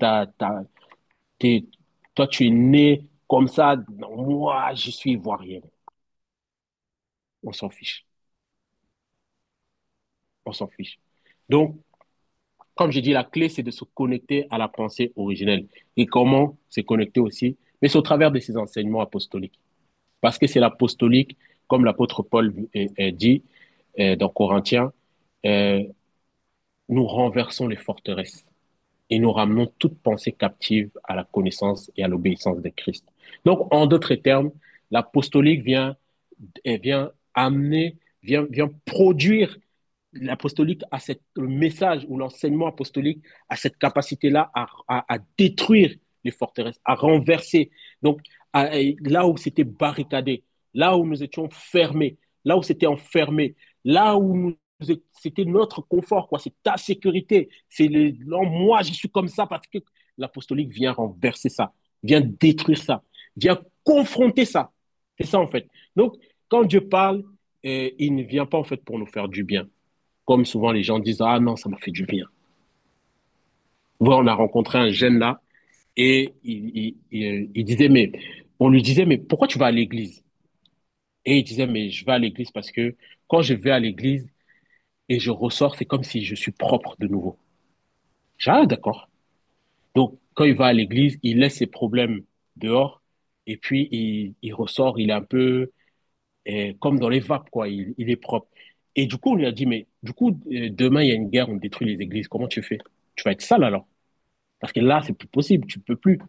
tes, toi, tu es né comme ça. Non, moi, je suis ivoirien. On s'en fiche. On s'en fiche. Donc, comme j'ai dit, la clé, c'est de se connecter à la pensée originelle. Et comment se connecter aussi? Mais c'est au travers de ces enseignements apostoliques. Parce que c'est l'apostolique, comme l'apôtre Paul dit dans Corinthiens, euh, nous renversons les forteresses et nous ramenons toute pensée captive à la connaissance et à l'obéissance de Christ. Donc, en d'autres termes, l'apostolique vient amener, vient produire l'apostolique a le message ou l'enseignement apostolique a cette capacité-là à détruire les forteresses, à renverser. Donc, là où c'était barricadé, là où nous étions fermés, là où c'était enfermé, là où c'était notre confort, quoi. C'est ta sécurité. Non, moi, je suis comme ça parce que l'apostolique vient renverser ça, vient détruire ça, vient confronter ça. C'est ça, en fait. Donc, quand Dieu parle, il ne vient pas, en fait, pour nous faire du bien comme souvent les gens disent, ah non, ça m'a fait du bien. Ouais, on a rencontré un jeune là et il disait, mais on lui disait, mais pourquoi tu vas à l'église? Et il disait, mais je vais à l'église parce que quand je vais à l'église et je ressors, c'est comme si je suis propre de nouveau. J'ai dit, ah, d'accord. Donc, quand il va à l'église, il laisse ses problèmes dehors et puis il ressort, il est un peu comme dans les vapes, quoi. Il est propre. Et du coup, on lui a dit, mais du coup, demain, il y a une guerre, on détruit les églises. Comment tu fais? Tu vas être sale alors. Parce que là, c'est plus possible, tu peux plus.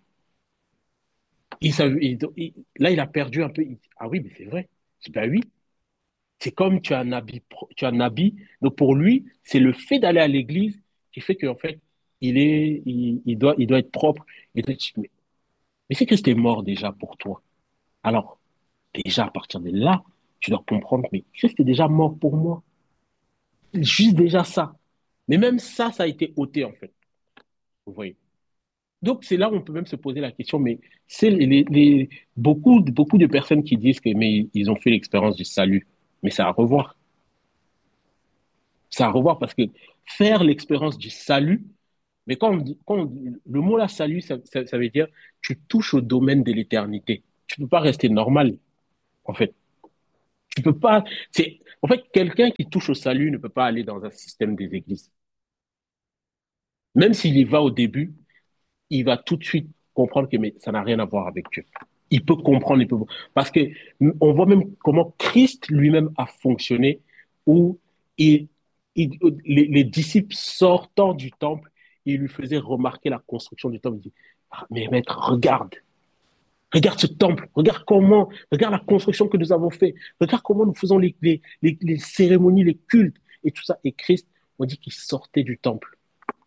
Là, il a perdu un peu. Ah oui, mais c'est vrai. Je dis, ben oui, c'est comme tu as un habit, tu as un habit. Donc pour lui, c'est le fait d'aller à l'église qui fait qu'en fait, il doit être propre. Et toi, mais c'est que c'était mort déjà pour toi. Alors, déjà, à partir de là, tu dois comprendre, mais Christ est déjà mort pour moi. Juste déjà ça. Mais même ça a été ôté, en fait. Vous voyez. Donc, c'est là où on peut même se poser la question, mais c'est beaucoup de personnes qui disent que mais ils ont fait l'expérience du salut. Mais c'est à revoir. C'est à revoir parce que faire l'expérience du salut, mais le mot là, salut, ça veut dire tu touches au domaine de l'éternité. Tu ne peux pas rester normal. en fait. Tu peux pas, en fait, quelqu'un qui touche au salut ne peut pas aller dans un système des églises. Même s'il y va au début, il va tout de suite comprendre que mais ça n'a rien à voir avec Dieu. Il peut comprendre, parce que on voit même comment Christ lui-même a fonctionné, où il, les disciples sortant du temple, il lui faisait remarquer la construction du temple. Il dit, ah, mais maître, regarde ce temple, regarde la construction que nous avons fait, regarde comment nous faisons les cérémonies, les cultes et tout ça. Et Christ, on dit qu'il sortait du temple.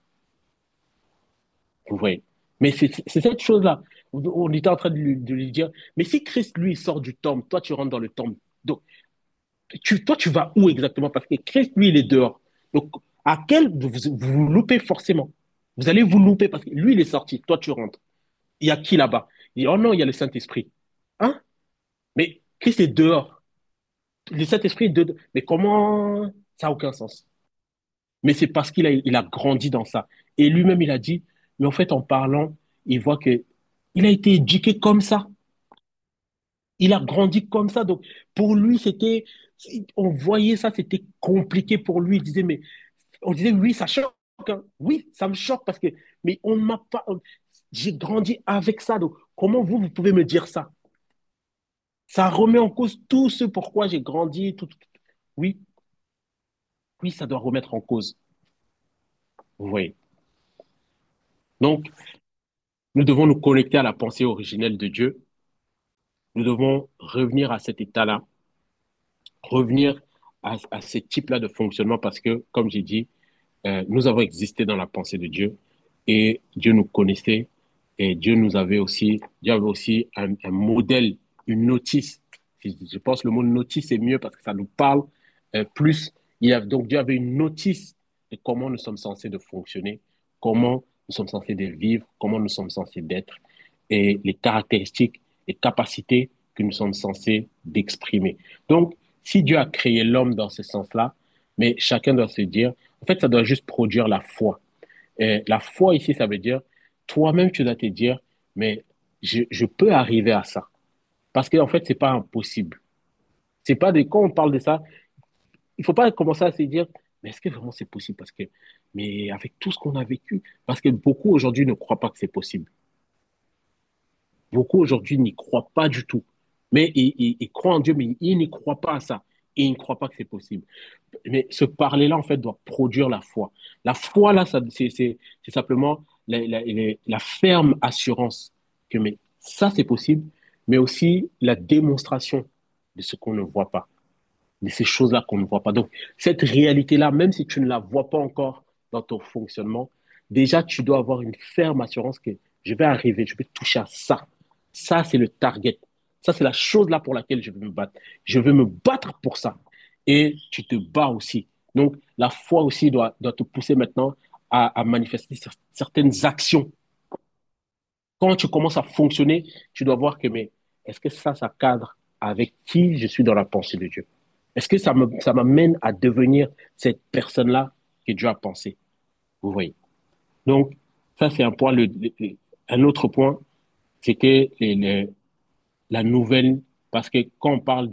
Vous voyez. Mais c'est cette chose-là. On était en train de lui dire, mais si Christ, lui, sort du temple, toi, tu rentres dans le temple. Donc, toi, tu vas où exactement? Parce que Christ, lui, il est dehors. Donc, à quel vous loupez forcément. Vous allez vous louper parce que lui, il est sorti. Toi, tu rentres. Il y a qui là-bas? Il dit, oh non, il y a le Saint-Esprit. Hein? Mais Christ est dehors. Le Saint-Esprit est dehors. Mais comment? Ça n'a aucun sens. Mais c'est parce qu'il a grandi dans ça. Et lui-même, il a dit, mais en fait, en parlant, il voit que il a été éduqué comme ça. Il a grandi comme ça. Donc, pour lui, on voyait ça, c'était compliqué pour lui. Il disait, mais, on disait, oui, ça choque, hein. Oui, ça me choque parce que, mais on ne m'a pas, j'ai grandi avec ça. Donc, comment vous pouvez me dire ça? Ça remet en cause tout ce pourquoi j'ai grandi. Oui, oui, ça doit remettre en cause. Vous voyez. Donc, nous devons nous connecter à la pensée originelle de Dieu. Nous devons revenir à cet état-là, revenir à ce type-là de fonctionnement parce que, comme j'ai dit, nous avons existé dans la pensée de Dieu et Dieu nous connaissait et Dieu avait aussi un modèle, une notice. Je pense que le mot notice est mieux parce que ça nous parle plus. Donc Dieu avait une notice de comment nous sommes censés de fonctionner, comment nous sommes censés de vivre, comment nous sommes censés d'être et les caractéristiques, les capacités que nous sommes censés d'exprimer. Donc, si Dieu a créé l'homme dans ce sens-là, mais chacun doit se dire, en fait, ça doit juste produire la foi. Et la foi ici, ça veut dire, toi-même, tu dois te dire, mais je peux arriver à ça. Parce qu'en fait, c'est pas impossible. C'est pas des, quand on parle de ça, il faut pas commencer à se dire, mais est-ce que vraiment c'est possible? Parce que, mais avec tout ce qu'on a vécu, parce que beaucoup aujourd'hui ne croient pas que c'est possible. Beaucoup aujourd'hui n'y croient pas du tout. Mais ils croient en Dieu, mais ils n'y croient pas à ça. Et ils ne croient pas que c'est possible. Mais ce parler-là, en fait, doit produire la foi. La foi, là, c'est simplement la ferme assurance que mais ça, c'est possible, mais aussi la démonstration de ce qu'on ne voit pas, de ces choses-là qu'on ne voit pas. Donc, cette réalité-là, même si tu ne la vois pas encore dans ton fonctionnement, déjà, tu dois avoir une ferme assurance que je vais arriver, je vais toucher à ça. Ça, c'est le target. Ça, c'est la chose là pour laquelle je veux me battre. Je veux me battre pour ça. Et tu te bats aussi. Donc, la foi aussi doit te pousser maintenant à manifester certaines actions. Quand tu commences à fonctionner, tu dois voir que, mais est-ce que ça cadre avec qui je suis dans la pensée de Dieu? Est-ce que ça m'amène à devenir cette personne-là que Dieu a pensé? Vous voyez. Donc, ça, c'est un point. Un autre point, c'est que la nouvelle, parce que quand on parle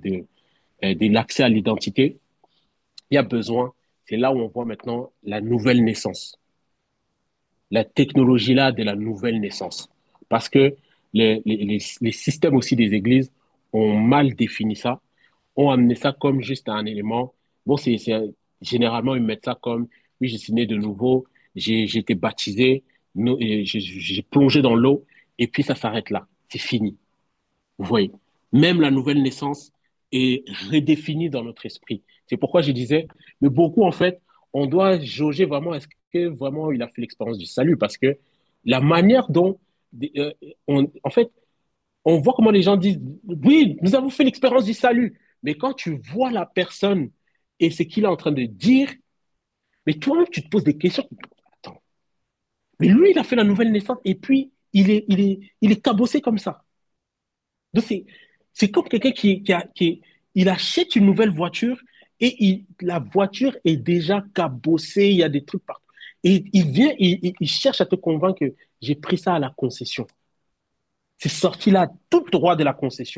de l'accès à l'identité, il y a besoin, c'est là où on voit maintenant la nouvelle naissance, la technologie là de la nouvelle naissance. Parce que les systèmes aussi des églises ont mal défini ça, ont amené ça comme juste un élément. Bon, généralement, ils mettent ça comme, oui, je suis né de nouveau, j'ai été baptisé, j'ai plongé dans l'eau, et puis ça s'arrête là. C'est fini. Vous voyez, même la nouvelle naissance est redéfinie dans notre esprit. C'est pourquoi je disais, mais beaucoup, en fait, on doit jauger vraiment, est-ce que vraiment il a fait l'expérience du salut? Parce que la manière dont, euh, en fait, on voit comment les gens disent, oui, nous avons fait l'expérience du salut. Mais quand tu vois la personne et ce qu'il est en train de dire, mais toi-même, tu te poses des questions. Attends, mais lui, il a fait la nouvelle naissance et puis il est cabossé comme ça. Donc, c'est comme quelqu'un il achète une nouvelle voiture et la voiture est déjà cabossée, il y a des trucs partout. Et il vient, il cherche à te convaincre que j'ai pris ça à la concession. C'est sorti là tout droit de la concession.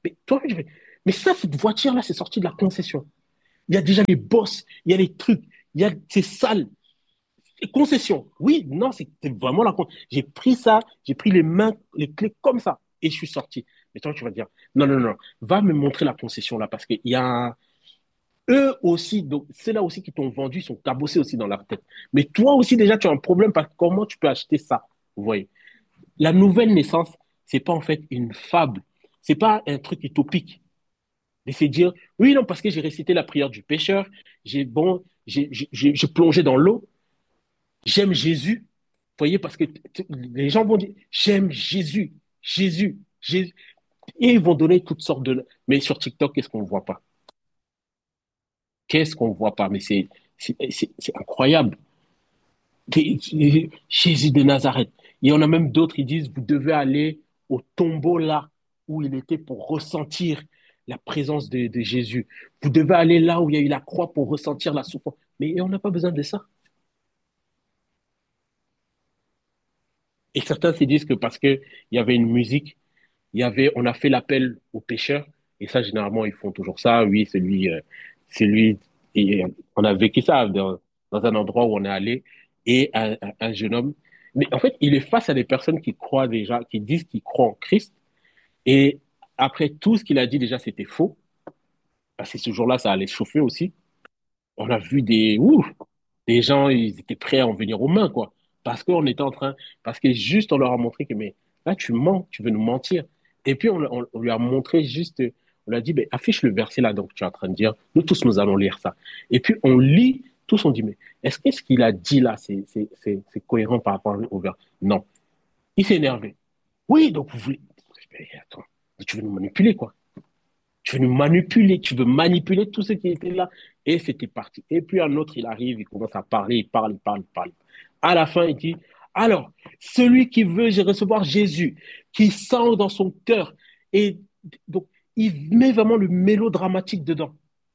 Mais toi, mais ça, cette voiture-là, c'est sorti de la concession. Il y a déjà les bosses, il y a les trucs, c'est sale. Concession. Oui, non, c'est vraiment J'ai pris ça, j'ai pris les mains, les clés comme ça, et je suis sorti. Mais toi, tu vas dire, non, non, non, va me montrer la concession là, parce qu'il y a eux aussi, donc c'est là aussi qui t'ont vendu, ils sont cabossés aussi dans leur tête. Mais toi aussi, déjà, tu as un problème, parce que comment tu peux acheter ça? Vous voyez? La nouvelle naissance, c'est pas en fait une fable, c'est pas un truc utopique. Mais c'est dire, oui, non, parce que j'ai récité la prière du pécheur, j'ai plongé dans l'eau, j'aime Jésus. Vous voyez, parce que les gens vont dire, j'aime Jésus, Jésus, Jésus. Et ils vont donner toutes sortes de... Mais sur TikTok, qu'est-ce qu'on ne voit pas? Qu'est-ce qu'on ne voit pas? Mais c'est incroyable. Jésus de Nazareth. Il y en a même d'autres, ils disent, vous devez aller au tombeau là où il était pour ressentir la présence de Jésus. Vous devez aller là où il y a eu la croix pour ressentir la souffrance. Mais on n'a pas besoin de ça. Et certains se disent que parce qu'il y avait une musique, on a fait l'appel aux pécheurs, et ça, généralement, ils font toujours ça. Oui, c'est lui, et on a vécu ça dans un endroit où on est allé, et un jeune homme, mais en fait, il est face à des personnes qui croient déjà, qui disent qu'ils croient en Christ, et après tout ce qu'il a dit déjà, c'était faux, parce que ce jour-là, ça allait chauffer aussi. On a vu des gens, ils étaient prêts à en venir aux mains, quoi. Parce que juste on leur a montré que, mais là, tu mens, tu veux nous mentir. Et puis, on lui a montré juste, on lui a dit, ben, affiche le verset là, donc tu es en train de dire, nous tous, nous allons lire ça. Et puis, on lit, tous on dit, mais est-ce que ce qu'il a dit là, c'est cohérent par rapport au verset? Non. Il s'est énervé. Oui, donc vous voulez, mais attends, tu veux nous manipuler, quoi. Tu veux nous manipuler, tu veux manipuler tout ce qui était là. Et c'était parti. Et puis un autre, il arrive, il commence à parler, il parle, il parle, il parle. À la fin, il dit, alors, celui qui veut recevoir Jésus, qui sent dans son cœur, et donc, il met vraiment le mélodramatique dedans.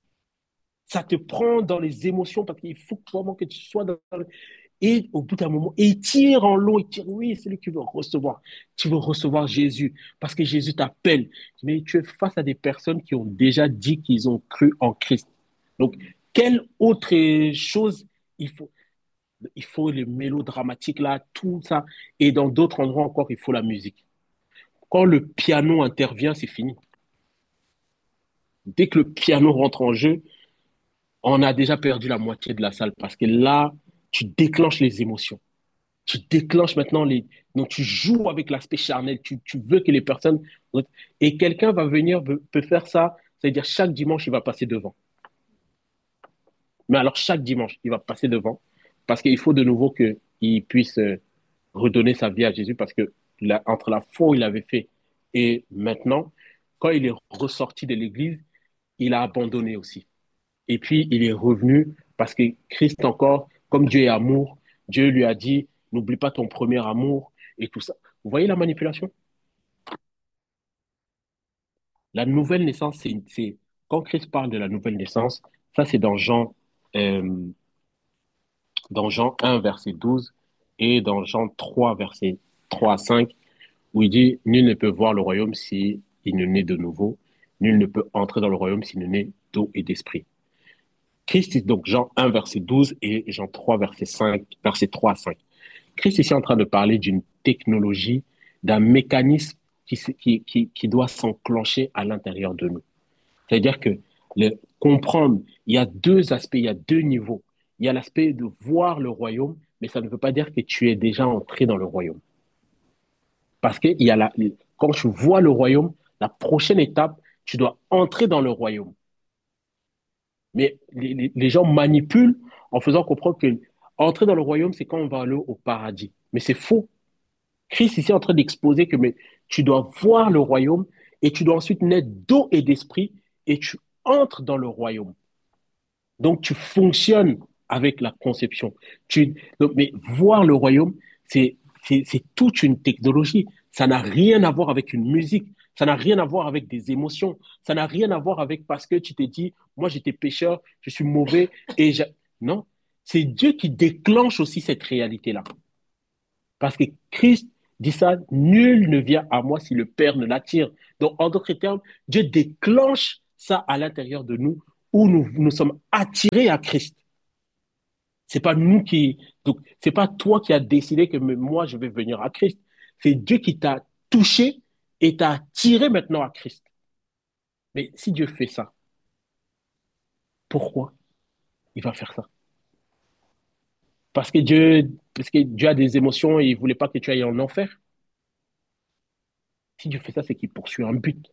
Ça te prend dans les émotions parce qu'il faut vraiment que tu sois dans... Et au bout d'un moment, et il tire en long, il tire, oui, c'est lui qui veut recevoir. Tu veux recevoir Jésus parce que Jésus t'appelle. Mais tu es face à des personnes qui ont déjà dit qu'ils ont cru en Christ. Donc, quelle autre chose il faut? Il faut le mélodramatique là, tout ça. Et dans d'autres endroits encore, il faut la musique. Quand le piano intervient, c'est fini. Dès que le piano rentre en jeu, on a déjà perdu la moitié de la salle parce que là, tu déclenches les émotions. Tu déclenches maintenant les. Donc, tu joues avec l'aspect charnel. Tu veux que les personnes. Et quelqu'un va venir, peut faire ça. C'est-à-dire, chaque dimanche, il va passer devant. Mais alors, chaque dimanche, il va passer devant. Parce qu'il faut de nouveau qu'il puisse redonner sa vie à Jésus. Parce que entre la fois où il avait fait et maintenant, quand il est ressorti de l'église, il a abandonné aussi. Et puis, il est revenu parce que Christ encore, comme Dieu est amour, Dieu lui a dit, n'oublie pas ton premier amour et tout ça. Vous voyez la manipulation? La nouvelle naissance, quand Christ parle de la nouvelle naissance, ça c'est euh, dans Jean 1, verset 12 et dans Jean 3, verset 3 à 5, où il dit, nul ne peut voir le royaume si il ne naît de nouveau, nul ne peut entrer dans le royaume s'il ne naît d'eau et d'esprit. Christ, donc Jean 1, verset 12 et Jean 3, verset 3 à 5. Christ est ici en train de parler d'une technologie, d'un mécanisme qui doit s'enclencher à l'intérieur de nous. C'est-à-dire que comprendre, il y a deux aspects, il y a deux niveaux. Il y a l'aspect de voir le royaume, mais ça ne veut pas dire que tu es déjà entré dans le royaume. Parce que quand tu vois le royaume, la prochaine étape, tu dois entrer dans le royaume. Mais les gens manipulent en faisant comprendre que entrer dans le royaume, c'est quand on va aller au paradis. Mais c'est faux. Christ ici est en train d'exposer que mais, tu dois voir le royaume et tu dois ensuite naître d'eau et d'esprit et tu entres dans le royaume. Donc tu fonctionnes avec la conception. Mais voir le royaume, c'est toute une technologie. Ça n'a rien à voir avec une musique. Ça n'a rien à voir avec des émotions. Ça n'a rien à voir avec parce que tu t'es dit, moi j'étais pécheur, je suis mauvais Non, c'est Dieu qui déclenche aussi cette réalité-là. Parce que Christ, Dis ça, nul ne vient à moi si le Père ne l'attire. Donc, en d'autres termes, Dieu déclenche ça à l'intérieur de nous où nous sommes attirés à Christ. C'est pas nous qui, donc, c'est pas toi qui as décidé que moi je vais venir à Christ. C'est Dieu qui t'a touché et t'a attiré maintenant à Christ. Mais si Dieu fait ça, pourquoi il va faire ça? Parce que Dieu a des émotions et il voulait pas que tu ailles en enfer. Si Dieu fait ça, c'est qu'il poursuit un but.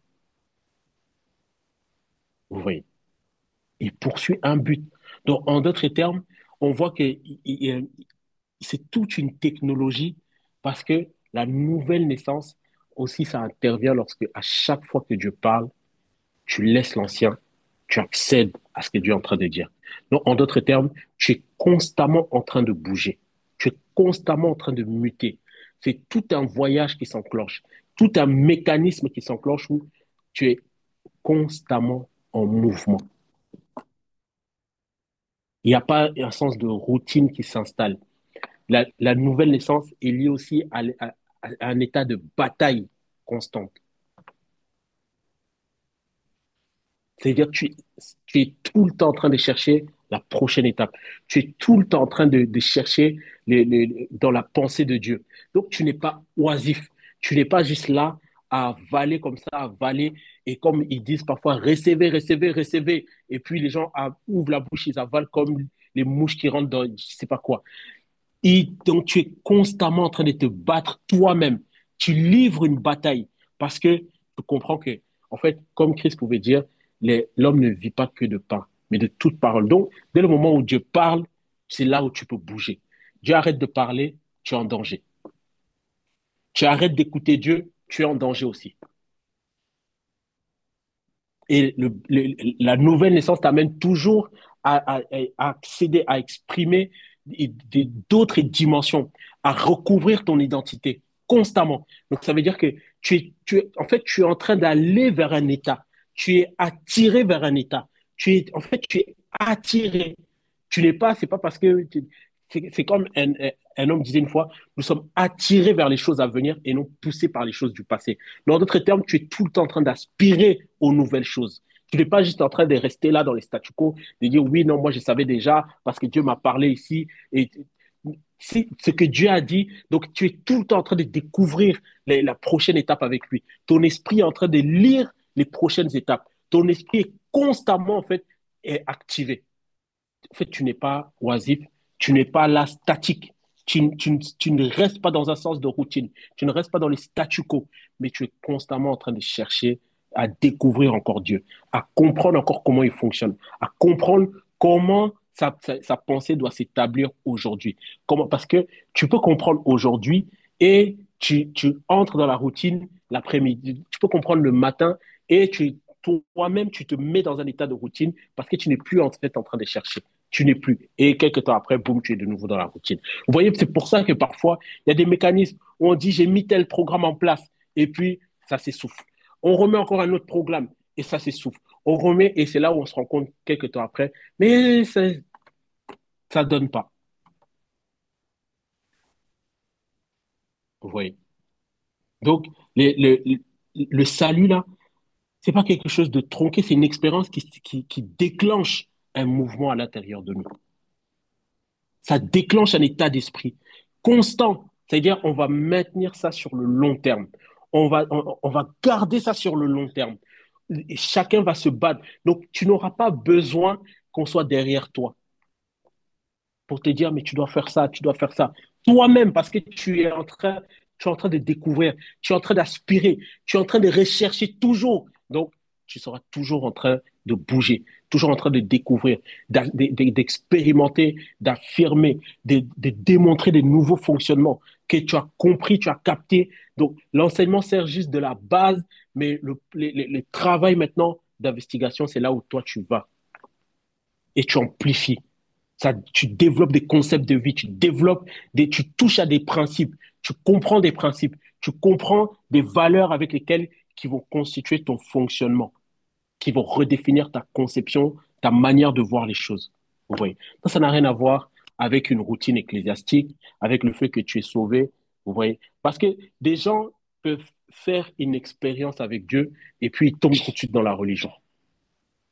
Vous voyez, il poursuit un but. Donc, en d'autres termes, on voit que c'est toute une technologie parce que la nouvelle naissance aussi, ça intervient lorsque à chaque fois que Dieu parle, tu laisses l'ancien, tu accèdes à ce que Dieu est en train de dire. Donc, en d'autres termes, tu es constamment en train de bouger. Tu es constamment en train de muter. C'est tout un voyage qui s'enclenche, tout un mécanisme qui s'enclenche où tu es constamment en mouvement. Il n'y a pas un sens de routine qui s'installe. La nouvelle naissance est liée aussi à un état de bataille constante. C'est-à-dire que tu es tout le temps en train de chercher la prochaine étape. Tu es tout le temps en train de chercher dans la pensée de Dieu. Donc, tu n'es pas oisif. Tu n'es pas juste là à avaler comme ça, à avaler. Et comme ils disent parfois, recevez, recevez, recevez. Et puis, les gens ouvrent la bouche, ils avalent comme les mouches qui rentrent dans je ne sais pas quoi. Et donc, tu es constamment en train de te battre toi-même. Tu livres une bataille parce que tu comprends que, en fait, comme Christ pouvait dire, l'homme ne vit pas que de pain, mais de toute parole. Donc, dès le moment où Dieu parle, c'est là où tu peux bouger. Dieu arrête de parler, tu es en danger. Tu arrêtes d'écouter Dieu, tu es en danger aussi. Et la nouvelle naissance t'amène toujours à accéder, à exprimer d'autres dimensions, à recouvrir ton identité constamment. Donc, ça veut dire que en fait, tu es en train d'aller vers un état. Tu es attiré vers un état. En fait, tu es attiré. Tu n'es pas, c'est pas parce que, c'est comme un homme disait une fois, nous sommes attirés vers les choses à venir et non poussés par les choses du passé. Mais en d'autres termes, tu es tout le temps en train d'aspirer aux nouvelles choses. Tu n'es pas juste en train de rester là dans les statu quo, de dire oui, non, moi je savais déjà parce que Dieu m'a parlé ici. Et c'est ce que Dieu a dit. Donc tu es tout le temps en train de découvrir la prochaine étape avec lui. Ton esprit est en train de lire les prochaines étapes. Ton esprit est constamment en fait est activé. En fait, tu n'es pas oisif, tu n'es pas là statique. Tu ne restes pas dans un sens de routine, tu ne restes pas dans les statu quo, mais tu es constamment en train de chercher à découvrir encore Dieu, à comprendre encore comment il fonctionne, à comprendre comment sa pensée doit s'établir aujourd'hui. Parce que tu peux comprendre aujourd'hui et tu entres dans la routine l'après-midi. Tu peux comprendre le matin et toi-même, tu te mets dans un état de routine parce que tu n'es plus en fait en train de chercher. Tu n'es plus. Et quelques temps après, boum, tu es de nouveau dans la routine. Vous voyez, c'est pour ça que parfois, il y a des mécanismes où on dit j'ai mis tel programme en place et puis ça s'essouffle. On remet encore un autre programme et ça s'essouffle. On remet et c'est là où on se rend compte quelques temps après, mais ça donne pas. Vous voyez. Donc, le salut là, c'est pas quelque chose de tronqué, c'est une expérience qui déclenche un mouvement à l'intérieur de nous. Ça déclenche un état d'esprit constant. C'est-à-dire, on va maintenir ça sur le long terme. On va garder ça sur le long terme. Et chacun va se battre. Donc, tu n'auras pas besoin qu'on soit derrière toi pour te dire, mais tu dois faire ça, tu dois faire ça. Toi-même, parce que tu es en train de découvrir, tu es en train d'aspirer, tu es en train de rechercher toujours. Donc, tu seras toujours en train de bouger, toujours en train de découvrir, d'expérimenter, d'affirmer, de démontrer des nouveaux fonctionnements que tu as compris, tu as capté. Donc, l'enseignement sert juste de la base, mais le travail maintenant d'investigation, c'est là où toi tu vas et tu amplifies. Ça, tu développes des concepts de vie, tu touches à des principes, tu comprends des principes, tu comprends des valeurs avec lesquelles qui vont constituer ton fonctionnement, qui vont redéfinir ta conception, ta manière de voir les choses. Vous voyez. Ça n'a rien à voir avec une routine ecclésiastique, avec le fait que tu es sauvé. Vous voyez. Parce que des gens peuvent faire une expérience avec Dieu et puis ils tombent tout de suite dans la religion.